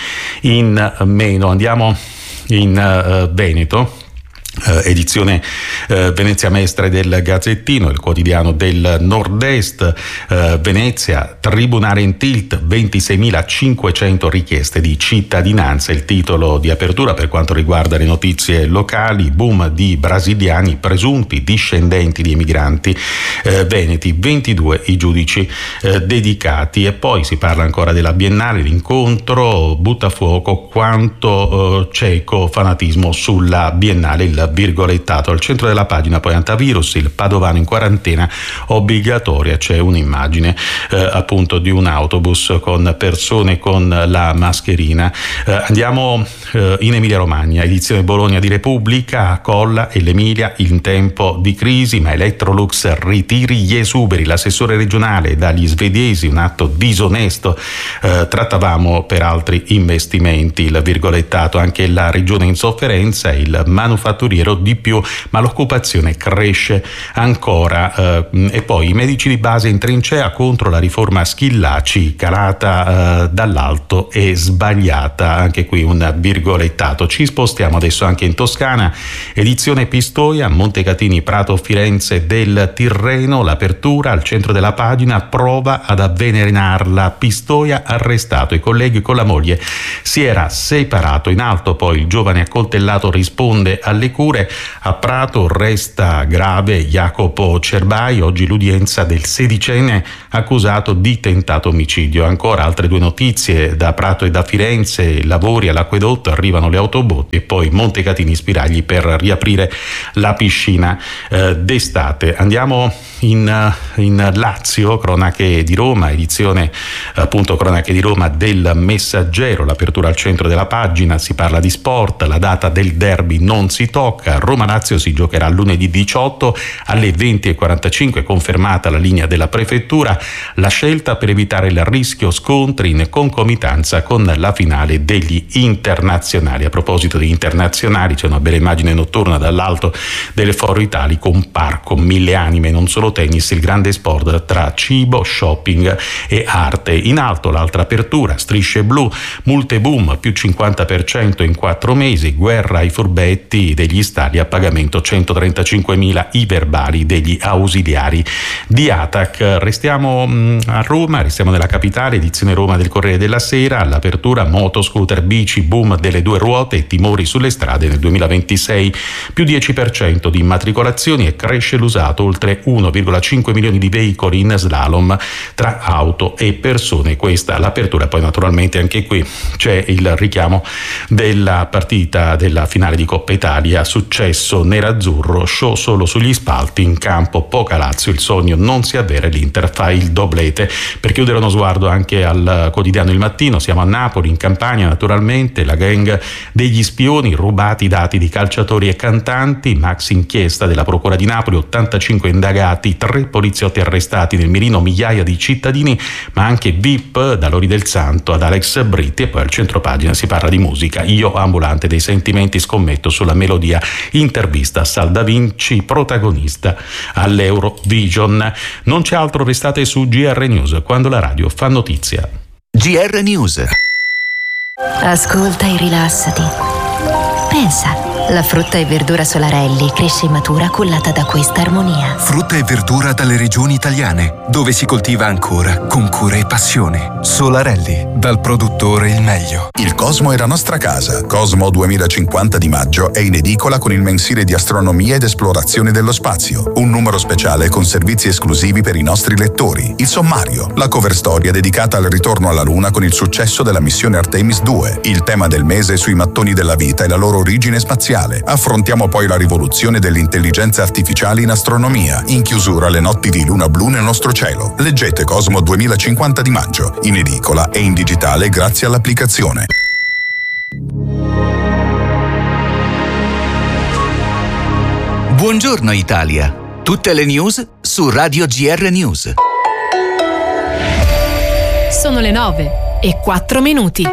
in meno. Andiamo in uh, Veneto. Uh, edizione uh, Venezia Mestre del Gazzettino, il quotidiano del Nord-Est. uh, Venezia, tribunale in tilt, ventiseimilacinquecento richieste di cittadinanza, il titolo di apertura per quanto riguarda le notizie locali. Boom di brasiliani presunti discendenti di emigranti uh, veneti, ventidue i giudici uh, dedicati. E poi si parla ancora della Biennale, l'incontro butta a fuoco quanto uh, cieco fanatismo sulla Biennale, il virgolettato. Al centro della pagina poi antivirus, il padovano in quarantena obbligatoria, c'è un'immagine eh, appunto di un autobus con persone con la mascherina. Eh, andiamo eh, in Emilia Romagna, edizione Bologna di Repubblica, Colla e l'Emilia in tempo di crisi, ma Electrolux ritiri gli esuberi, l'assessore regionale dagli svedesi, un atto disonesto, eh, trattavamo per altri investimenti, il virgolettato, anche la regione in sofferenza, il manufatturiero giornaliero di più, ma l'occupazione cresce ancora. Eh, e poi i medici di base in trincea contro la riforma Schillaci, calata eh, dall'alto e sbagliata. Anche qui un virgolettato. Ci spostiamo adesso anche in Toscana. Edizione Pistoia, Montecatini, Prato, Firenze del Tirreno. L'apertura al centro della pagina: prova ad avvelenarla. Pistoia arrestato. I colleghi con la moglie si era separato. In alto poi il giovane accoltellato risponde alle cure. A Prato resta grave Jacopo Cerbai, oggi l'udienza del sedicenne accusato di tentato omicidio. Ancora altre due notizie da Prato e da Firenze: lavori all'acquedotto, arrivano le autobotti, e poi Montecatini Spiragli per riaprire la piscina eh, d'estate. Andiamo in, in Lazio, cronache di Roma, edizione appunto cronache di Roma del Messaggero. L'apertura al centro della pagina, si parla di sport, la data del derby non si tocca. Roma-Lazio si giocherà lunedì diciotto alle venti e quarantacinque, confermata la linea della prefettura, la scelta per evitare il rischio scontri in concomitanza con la finale degli internazionali. A proposito di internazionali, c'è una bella immagine notturna dall'alto delle Foro Italiche, un parco mille anime, non solo tennis, il grande sport tra cibo, shopping e arte. In alto l'altra apertura, strisce blu, multe boom più cinquanta per cento in quattro mesi, guerra ai furbetti degli stadi a pagamento centotrentacinquemila i verbali degli ausiliari di Atac. Restiamo a Roma, restiamo nella capitale, edizione Roma del Corriere della Sera. All'apertura moto, scooter, bici, boom delle due ruote e timori sulle strade nel duemilaventisei, più dieci per cento di immatricolazioni e cresce l'usato, oltre uno virgola cinque milioni di veicoli in slalom tra auto e persone. Questa l'apertura. Poi naturalmente anche qui c'è il richiamo della partita della finale di Coppa Italia, successo nerazzurro, show solo sugli spalti, in campo poca Lazio, il sogno non si avvera, l'Inter fa il doblete. Per chiudere uno sguardo anche al quotidiano Il Mattino, siamo a Napoli, in Campania naturalmente, la gang degli spioni, rubati i dati di calciatori e cantanti, max inchiesta della Procura di Napoli, ottantacinque indagati, tre poliziotti arrestati, nel mirino migliaia di cittadini, ma anche V I P, da Lori del Santo ad Alex Britti. E poi al centropagina si parla di musica, io ambulante dei sentimenti, scommetto sulla melodia, intervista a Sal Da Vinci, protagonista all'Eurovision. Non c'è altro, restate su G R News, quando la radio fa notizia. G R News. Ascolta e rilassati. Pensa, la frutta e verdura Solarelli cresce in matura cullata da questa armonia. Frutta e verdura dalle regioni italiane, dove si coltiva ancora con cura e passione. Solarelli, dal produttore il meglio. Il Cosmo è la nostra casa. Cosmo duemilacinquanta di maggio è in edicola con il mensile di astronomia ed esplorazione dello spazio. Un numero speciale con servizi esclusivi per i nostri lettori. Il sommario, la cover storia dedicata al ritorno alla Luna con il successo della missione Artemis due. Il tema del mese sui mattoni della vita e la loro origine spaziale. Affrontiamo poi la rivoluzione dell'intelligenza artificiale in astronomia. In chiusura le notti di luna blu nel nostro cielo. Leggete Cosmo duemilacinquanta di maggio, in edicola e in digitale grazie all'applicazione. Buongiorno Italia. Tutte le news su Radio G R News. Sono le nove e quattro minuti.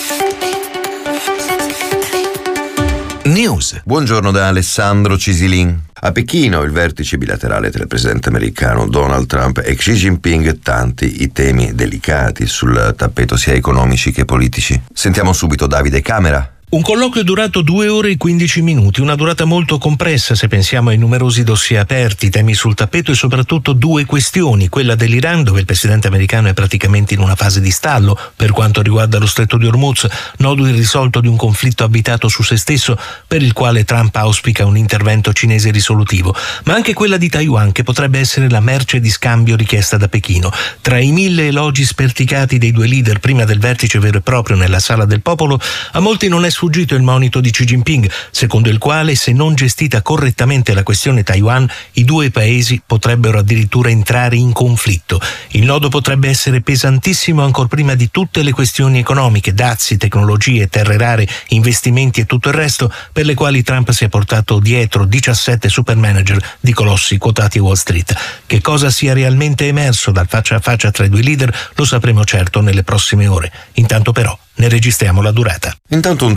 News. Buongiorno da Alessandro Cisilin. A Pechino il vertice bilaterale tra il presidente americano Donald Trump e Xi Jinping, tanti i temi delicati sul tappeto sia economici che politici. Sentiamo subito Davide Camera. Un colloquio durato due ore e quindici minuti, una durata molto compressa se pensiamo ai numerosi dossier aperti, temi sul tappeto e soprattutto due questioni, quella dell'Iran, dove il presidente americano è praticamente in una fase di stallo per quanto riguarda lo stretto di Hormuz, nodo irrisolto di un conflitto abitato su se stesso per il quale Trump auspica un intervento cinese risolutivo, ma anche quella di Taiwan, che potrebbe essere la merce di scambio richiesta da Pechino. Tra i mille elogi sperticati dei due leader prima del vertice vero e proprio nella Sala del Popolo, a molti non è sfuggito il monito di Xi Jinping, secondo il quale se non gestita correttamente la questione Taiwan, i due paesi potrebbero addirittura entrare in conflitto. Il nodo potrebbe essere pesantissimo ancor prima di tutte le questioni economiche, dazi, tecnologie, terre rare, investimenti e tutto il resto, per le quali Trump si è portato dietro diciassette super manager di colossi quotati a Wall Street. Che cosa sia realmente emerso dal faccia a faccia tra i due leader lo sapremo certo nelle prossime ore. Intanto però ne registriamo la durata. Intanto un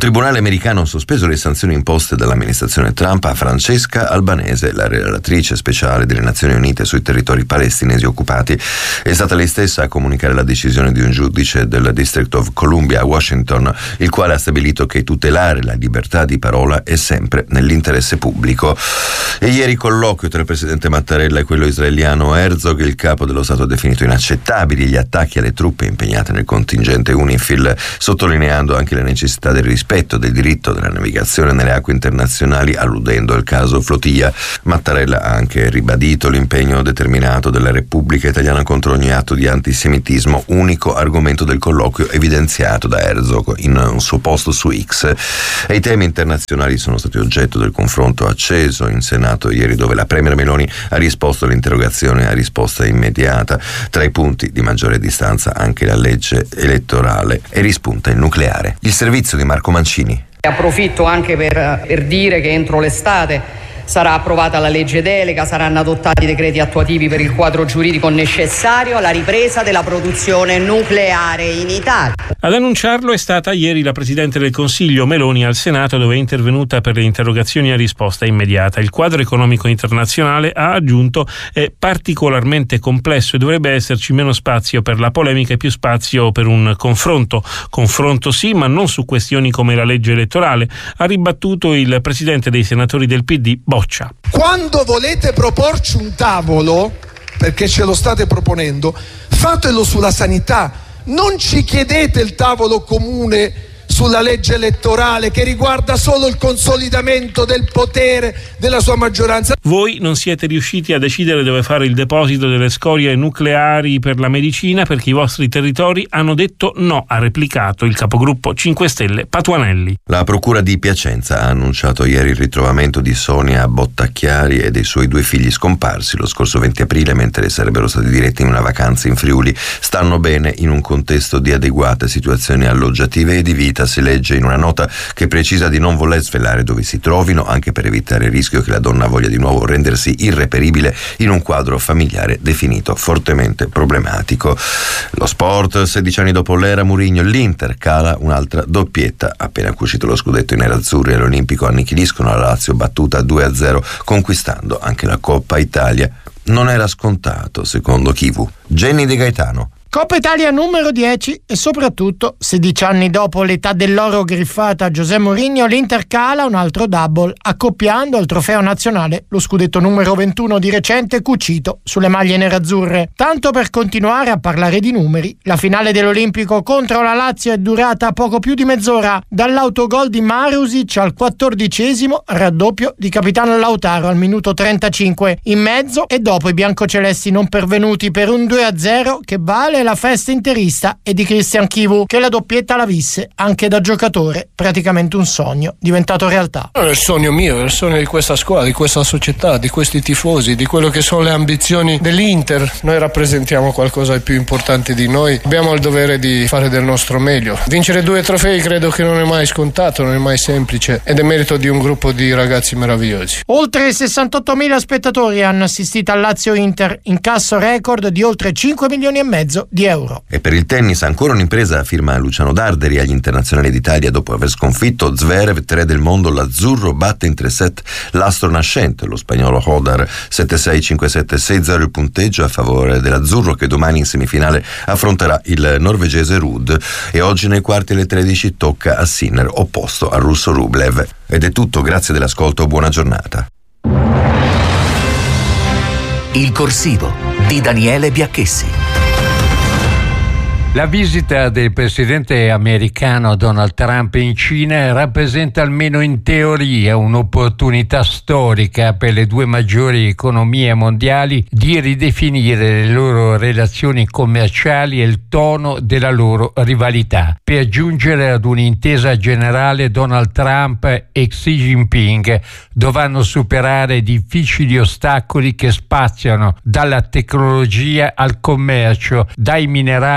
tribunale americano ha sospeso le sanzioni imposte dall'amministrazione Trump a Francesca Albanese, la relatrice speciale delle Nazioni Unite sui territori palestinesi occupati. È stata lei stessa a comunicare la decisione di un giudice del District of Columbia a Washington, il quale ha stabilito che tutelare la libertà di parola è sempre nell'interesse pubblico. E ieri colloquio tra il presidente Mattarella e quello israeliano Herzog, il capo dello Stato ha definito inaccettabili gli attacchi alle truppe impegnate nel contingente UNIFIL, sottolineando anche la necessità del rispetto del diritto della navigazione nelle acque internazionali, alludendo al caso Flotilla. Mattarella ha anche ribadito l'impegno determinato della Repubblica Italiana contro ogni atto di antisemitismo, unico argomento del colloquio evidenziato da Herzog in un suo post su X. E i temi internazionali sono stati oggetto del confronto acceso in Senato ieri, dove la Premier Meloni ha risposto all'interrogazione a risposta immediata. Tra i punti di maggiore distanza anche la legge elettorale e rispunta il nucleare. Il servizio di Marco Mancini. Approfitto anche per, per dire che entro l'estate sarà approvata la legge delega, saranno adottati i decreti attuativi per il quadro giuridico necessario alla ripresa della produzione nucleare in Italia. Ad annunciarlo è stata ieri la Presidente del Consiglio Meloni al Senato, dove è intervenuta per le interrogazioni a risposta immediata. Il quadro economico internazionale, ha aggiunto, è particolarmente complesso e dovrebbe esserci meno spazio per la polemica e più spazio per un confronto. Confronto sì, ma non su questioni come la legge elettorale, ha ribattuto il Presidente dei Senatori del P D, Boccia. Quando volete proporci un tavolo, perché ce lo state proponendo, fatelo sulla sanità. Non ci chiedete il tavolo comune sulla legge elettorale che riguarda solo il consolidamento del potere della sua maggioranza. Voi non siete riusciti a decidere dove fare il deposito delle scorie nucleari per la medicina perché i vostri territori hanno detto no, ha replicato il capogruppo cinque Stelle Patuanelli. La procura di Piacenza ha annunciato ieri il ritrovamento di Sonia Bottacchiari e dei suoi due figli scomparsi lo scorso venti aprile mentre sarebbero stati diretti in una vacanza in Friuli. Stanno bene in un contesto di adeguate situazioni alloggiative e di vita, si legge in una nota che precisa di non voler svelare dove si trovino, anche per evitare il rischio che la donna voglia di nuovo rendersi irreperibile in un quadro familiare definito fortemente problematico. Lo sport, sedici anni dopo l'era Mourinho, l'Inter cala un'altra doppietta. Appena cucito lo scudetto i nerazzurri all'Olimpico annichiliscono la Lazio battuta due a zero, conquistando anche la Coppa Italia. Non era scontato, secondo Kivu. Jenny De Gaetano. Coppa Italia numero dieci e soprattutto, sedici anni dopo l'età dell'oro griffata a José Mourinho, l'Inter cala un altro double, accoppiando al trofeo nazionale lo scudetto numero ventuno di recente cucito sulle maglie nerazzurre. Tanto per continuare a parlare di numeri, la finale dell'Olimpico contro la Lazio è durata poco più di mezz'ora, dall'autogol di Marusic al quattordicesimo, raddoppio di capitano Lautaro al minuto trentacinque, in mezzo e dopo i biancocelesti non pervenuti per un due a zero che vale la festa interista e di Christian Chivu, che la doppietta la visse anche da giocatore, praticamente un sogno diventato realtà. È il sogno mio, è il sogno di questa squadra, di questa società, di questi tifosi, di quello che sono le ambizioni dell'Inter. Noi rappresentiamo qualcosa di più importante di noi, abbiamo il dovere di fare del nostro meglio. Vincere due trofei credo che non è mai scontato, non è mai semplice ed è merito di un gruppo di ragazzi meravigliosi. Oltre sessantottomila spettatori hanno assistito al Lazio-Inter, incasso record di oltre cinque milioni e mezzo di euro. E per il tennis ancora un'impresa, firma Luciano Darderi agli internazionali d'Italia dopo aver sconfitto Zverev, tre del mondo. L'azzurro batte in tre set l'astro nascente, lo spagnolo Hodar, sette sei, cinque sette, sei zero il punteggio a favore dell'azzurro, che domani in semifinale affronterà il norvegese Ruud. E oggi nei quarti alle tredici tocca a Sinner, opposto al russo Rublev. Ed è tutto, grazie dell'ascolto, buona giornata. Il corsivo di Daniele Biacchessi. La visita del presidente americano Donald Trump in Cina rappresenta, almeno in teoria, un'opportunità storica per le due maggiori economie mondiali di ridefinire le loro relazioni commerciali e il tono della loro rivalità. Per giungere ad un'intesa generale, Donald Trump e Xi Jinping dovranno superare difficili ostacoli che spaziano dalla tecnologia al commercio, dai minerali strategici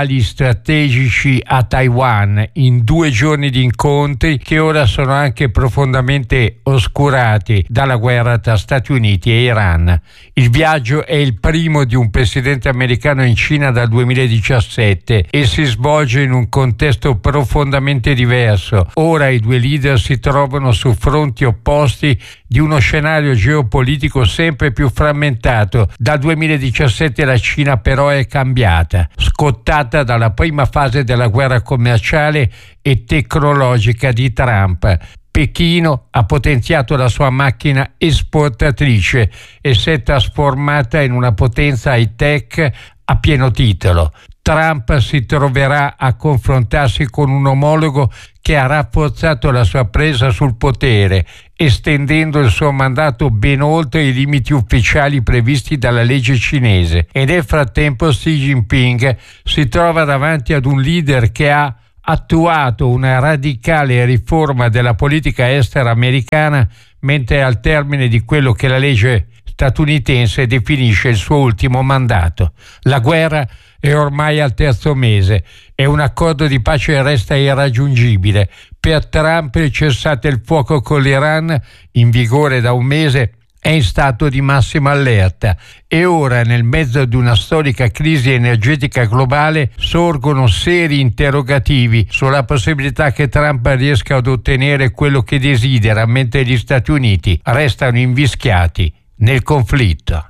strategici a Taiwan in due giorni di incontri che ora sono anche profondamente oscurati dalla guerra tra Stati Uniti e Iran. Il viaggio è il primo di un presidente americano in Cina dal duemiladiciassette e si svolge in un contesto profondamente diverso. Ora i due leader si trovano su fronti opposti di uno scenario geopolitico sempre più frammentato. Dal duemiladiciassette la Cina però è cambiata, scottata dalla prima fase della guerra commerciale e tecnologica di Trump. Pechino ha potenziato la sua macchina esportatrice e si è trasformata in una potenza high-tech a pieno titolo. Trump si troverà a confrontarsi con un omologo che ha rafforzato la sua presa sul potere, estendendo il suo mandato ben oltre i limiti ufficiali previsti dalla legge cinese. E nel frattempo Xi Jinping si trova davanti ad un leader che ha attuato una radicale riforma della politica estera americana, mentre è al termine di quello che la legge statunitense definisce il suo ultimo mandato. La guerra è ormai al terzo mese e un accordo di pace resta irraggiungibile. Per Trump il cessate il fuoco con l'Iran, in vigore da un mese, è in stato di massima allerta e ora, nel mezzo di una storica crisi energetica globale, sorgono seri interrogativi sulla possibilità che Trump riesca ad ottenere quello che desidera, mentre gli Stati Uniti restano invischiati nel conflitto.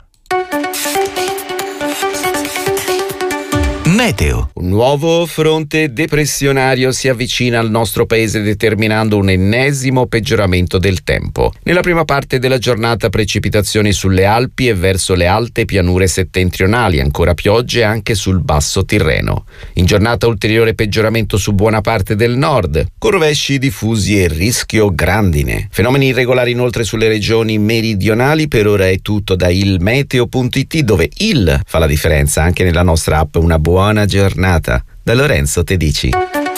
Meteo. Un nuovo fronte depressionario si avvicina al nostro paese, determinando un ennesimo peggioramento del tempo. Nella prima parte della giornata precipitazioni sulle Alpi e verso le alte pianure settentrionali, ancora piogge anche sul basso Tirreno. In giornata ulteriore peggioramento su buona parte del nord, con rovesci diffusi e rischio grandine. Fenomeni irregolari inoltre sulle regioni meridionali. Per ora è tutto da ilmeteo punto it, dove il fa la differenza anche nella nostra app. Una buona Buona giornata. Da Lorenzo Tedici.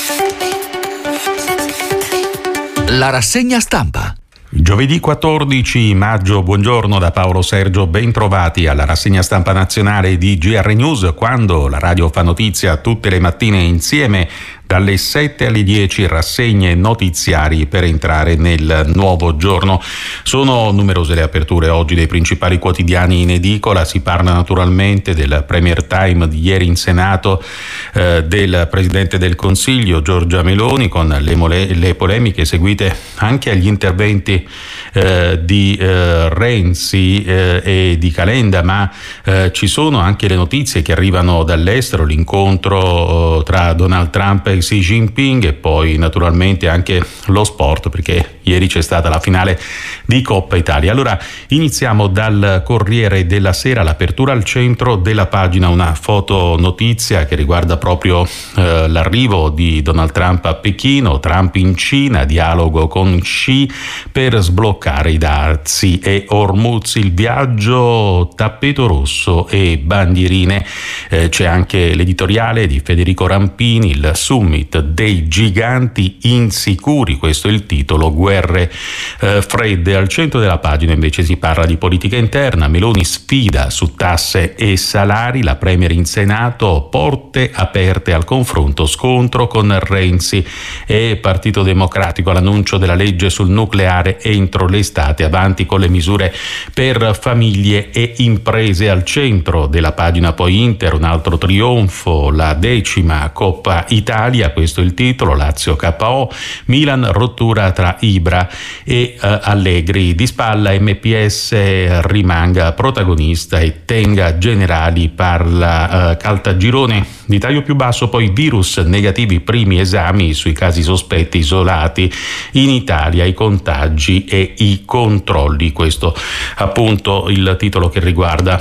La rassegna stampa. Giovedì quattordici maggio, buongiorno da Paolo Sergio, ben trovati alla rassegna stampa nazionale di G R News, quando la radio fa notizia tutte le mattine insieme dalle sette alle dieci, rassegne notiziari per entrare nel nuovo giorno. Sono numerose le aperture oggi dei principali quotidiani in edicola. Si parla naturalmente del Premier Time di ieri in Senato, eh, del Presidente del Consiglio Giorgia Meloni, con le, mole- le polemiche seguite anche agli interventi eh, di eh, Renzi eh, e di Calenda, ma eh, ci sono anche le notizie che arrivano dall'estero, l'incontro eh, tra Donald Trump e Xi Jinping, e poi naturalmente anche lo sport, perché ieri c'è stata la finale di Coppa Italia. Allora iniziamo dal Corriere della Sera, l'apertura al centro della pagina, una foto notizia che riguarda proprio eh, l'arrivo di Donald Trump a Pechino. Trump in Cina, dialogo con Xi per sbloccare i dazi e Hormuz, il viaggio, tappeto rosso e bandierine. Eh, c'è anche l'editoriale di Federico Rampini, il summit dei giganti insicuri, questo è il titolo, guerre eh, fredde. Al centro della pagina invece si parla di politica interna, Meloni sfida su tasse e salari, la Premier in Senato, porte aperte al confronto, scontro con Renzi e Partito Democratico, l'annuncio della legge sul nucleare entro l'estate, avanti con le misure per famiglie e imprese. Al centro della pagina poi Inter, un altro trionfo, la decima Coppa Italia, questo è il titolo, Lazio K O, Milan rottura tra Ibra e uh, Allegri, di spalla M P S rimanga protagonista e tenga generali, parla uh, Caltagirone. Di taglio più basso poi virus negativi, primi esami sui casi sospetti isolati in Italia, i contagi e i controlli, questo appunto il titolo che riguarda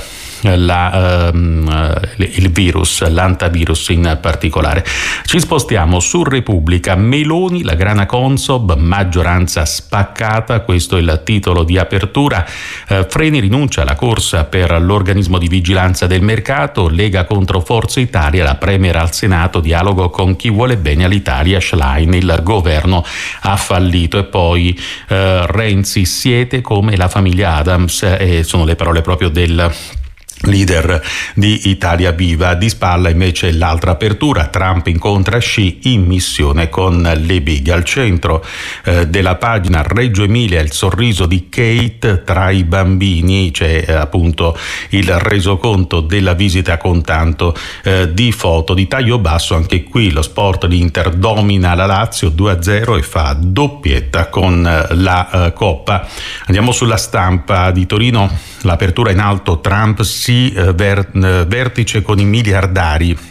La, um, il virus, l'antivirus in particolare. Ci spostiamo su Repubblica, Meloni, la grana Consob, maggioranza spaccata, questo è il titolo di apertura. Uh, Freni rinuncia alla corsa per l'organismo di vigilanza del mercato, Lega contro Forza Italia, la Premier al Senato, dialogo con chi vuole bene all'Italia, Schlein, il governo ha fallito. E poi uh, Renzi, siete come la famiglia Adams, e sono le parole proprio del leader di Italia Viva. Di spalla invece l'altra apertura, Trump incontra Xi in missione con le big. Al centro eh, della pagina Reggio Emilia, il sorriso di Kate tra i bambini, c'è eh, appunto il resoconto della visita con tanto eh, di foto. Di taglio basso anche qui lo sport, l'Inter domina la Lazio due a zero e fa doppietta con eh, la eh, Coppa. Andiamo sulla Stampa di Torino, l'apertura in alto, Trump si Ver, vertice con i miliardari.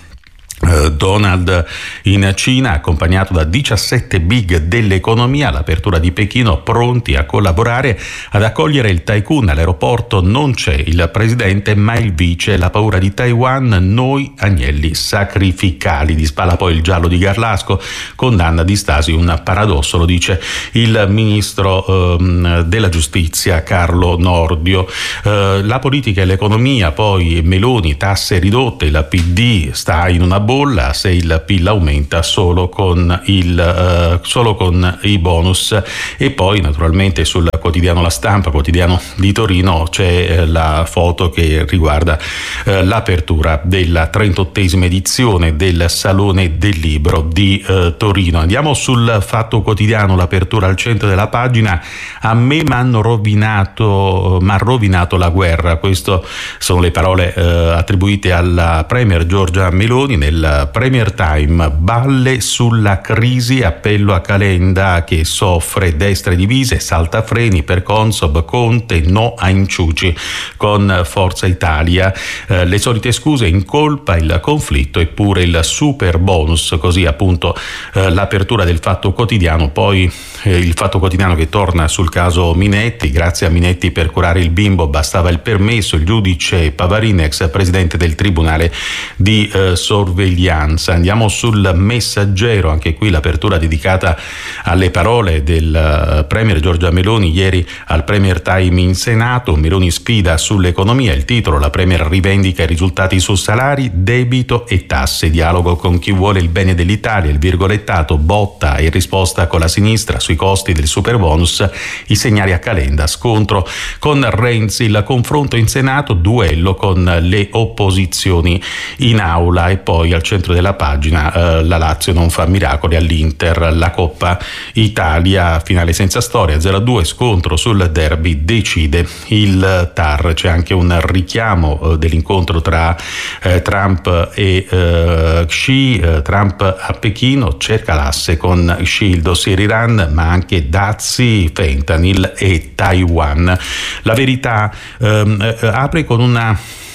Donald in Cina, accompagnato da diciassette big dell'economia, all'apertura di Pechino, pronti a collaborare ad accogliere il tycoon. All'aeroporto non c'è il presidente ma il vice, la paura di Taiwan, noi agnelli sacrificali. Di spalla poi il giallo di Garlasco, condanna di Stasi, un paradosso, lo dice il ministro ehm, della giustizia Carlo Nordio. Eh, la politica e l'economia, poi Meloni, tasse ridotte, il P D sta in una bolla se il P I L aumenta solo con, il, uh, solo con i bonus. E poi naturalmente sul quotidiano La Stampa, quotidiano di Torino, c'è eh, la foto che riguarda eh, l'apertura della trentottesima edizione del Salone del Libro di eh, Torino. Andiamo sul Fatto Quotidiano, l'apertura al centro della pagina, a me m'hanno rovinato, m'ha rovinato la guerra. Queste sono le parole eh, attribuite alla premier Giorgia Meloni nel Premier Time. Balle sulla crisi, appello a Calenda che soffre, destre divise, saltafreni per Consob, Conte no a inciuci con Forza Italia, eh, le solite scuse, in colpa il conflitto eppure il super bonus. Così appunto eh, l'apertura del Fatto Quotidiano. Poi eh, il Fatto Quotidiano che torna sul caso Minetti, grazie a Minetti per curare il bimbo bastava il permesso, il giudice Pavarin, ex presidente del Tribunale di eh, sorveglianza. Andiamo sul Messaggero, anche qui l'apertura dedicata alle parole del premier Giorgia Meloni ieri al Premier Time in Senato. Meloni sfida sull'economia, il titolo, la premier rivendica i risultati su salari, debito e tasse, dialogo con chi vuole il bene dell'Italia, il virgolettato, botta e risposta con la sinistra sui costi del superbonus, i segnali a Calenda, scontro con Renzi, il confronto in Senato, duello con le opposizioni in aula. E poi al centro della pagina eh, la Lazio non fa miracoli all'Inter, la Coppa Italia, finale senza storia, zero a due, scontro sul derby, decide il T A R. C'è anche un richiamo eh, dell'incontro tra eh, Trump e eh, Xi. eh, Trump a Pechino cerca l'asse con Xi, il dossier Iran ma anche dazi, fentanyl e Taiwan. La Verità eh, eh, apre con una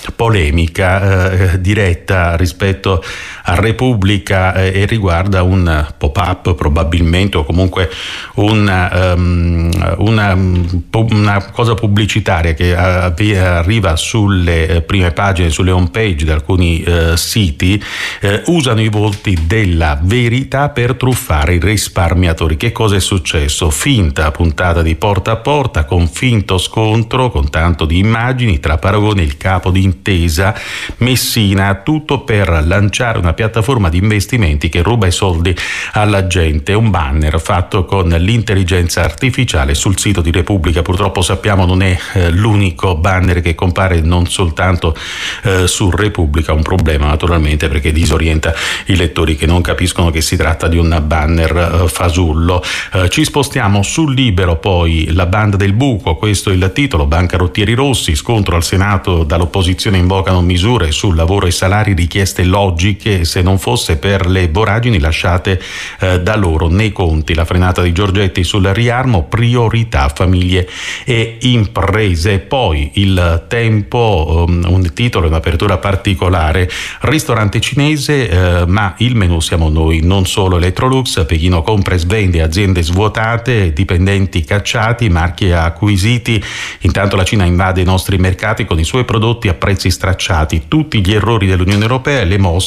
polemica eh, diretta rispetto a Repubblica eh, e riguarda un pop-up probabilmente, o comunque un, um, una, una cosa pubblicitaria che arriva sulle prime pagine, sulle home page di alcuni eh, siti. Eh, usano i volti della Verità per truffare i risparmiatori. Che cosa è successo? Finta puntata di porta a porta con finto scontro, con tanto di immagini tra Paragone e il capo di Intesa Messina, tutto per lanciare una piattaforma di investimenti che ruba i soldi alla gente. Un banner fatto con l'intelligenza artificiale sul sito di Repubblica. Purtroppo sappiamo non è eh, l'unico banner che compare non soltanto eh, su Repubblica, un problema naturalmente perché disorienta i lettori che non capiscono che si tratta di un banner eh, fasullo. Eh, ci spostiamo sul Libero, poi la banda del buco, questo è il titolo, bancarottieri rossi, scontro al Senato, dall'opposizione invocano misure sul lavoro e salari, richieste logiche, se non fosse per le voragini lasciate eh, da loro nei conti. La frenata di Giorgetti sul riarmo, priorità famiglie e imprese. Poi il Tempo, um, un titolo, un'apertura particolare, ristorante cinese eh, ma il menù siamo noi, non solo Electrolux, Pechino compra e svende, aziende svuotate, dipendenti cacciati, marchi acquisiti. Intanto la Cina invade i nostri mercati con i suoi prodotti a prezzi stracciati, tutti gli errori dell'Unione Europea e le mosse del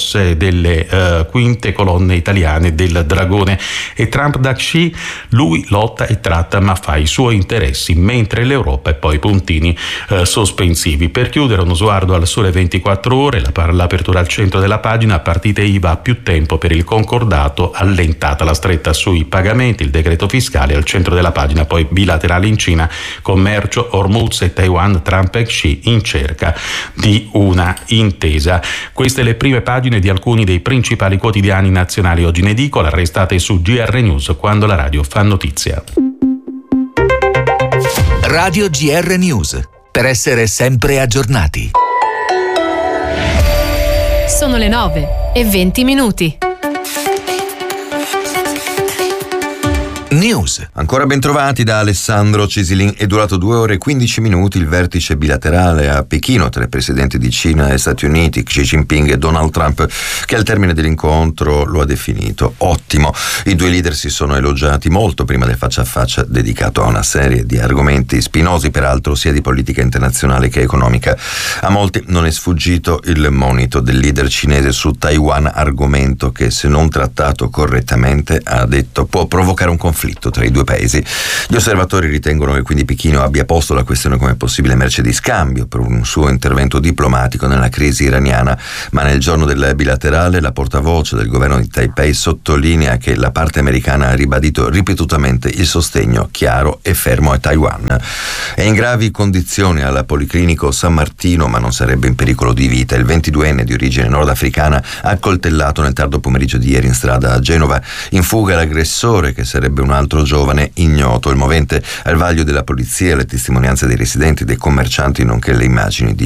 delle uh, quinte colonne italiane del Dragone. E Trump da Xi, lui lotta e tratta ma fa i suoi interessi, mentre l'Europa e poi puntini uh, sospensivi. Per chiudere uno sguardo al Sole ventiquattro Ore, la, l'apertura al centro della pagina, partite I V A, più tempo per il concordato, allentata la stretta sui pagamenti, il decreto fiscale. Al centro della pagina poi bilaterali in Cina, commercio, Hormuz e Taiwan, Trump e Xi in cerca di una intesa. Queste le prime pagine di alcuni dei principali quotidiani nazionali oggi in edicola. Restate su G R News, quando la radio fa notizia. Radio G R News, per essere sempre aggiornati. Sono le nove e venti minuti. News. Ancora ben trovati da Alessandro Cisilin. È durato due ore e quindici minuti il vertice bilaterale a Pechino tra i presidenti di Cina e Stati Uniti, Xi Jinping e Donald Trump, che al termine dell'incontro lo ha definito ottimo. I due leader si sono elogiati molto prima del faccia a faccia dedicato a una serie di argomenti spinosi, peraltro sia di politica internazionale che economica. A molti non è sfuggito il monito del leader cinese su Taiwan, argomento che, se non trattato correttamente, ha detto, può provocare un conflitto tra i due paesi. Gli osservatori ritengono che quindi Pechino abbia posto la questione come possibile merce di scambio per un suo intervento diplomatico nella crisi iraniana, ma nel giorno del bilaterale la portavoce del governo di Taipei sottolinea che la parte americana ha ribadito ripetutamente il sostegno chiaro e fermo a Taiwan. È in gravi condizioni al Policlinico San Martino, ma non sarebbe in pericolo di vita, il ventiduenne di origine nordafricana accoltellato nel tardo pomeriggio di ieri in strada a Genova. In fuga l'aggressore, che sarebbe un altro giovane ignoto. Il movente al vaglio della polizia, le testimonianze dei residenti, dei commercianti, nonché le immagini di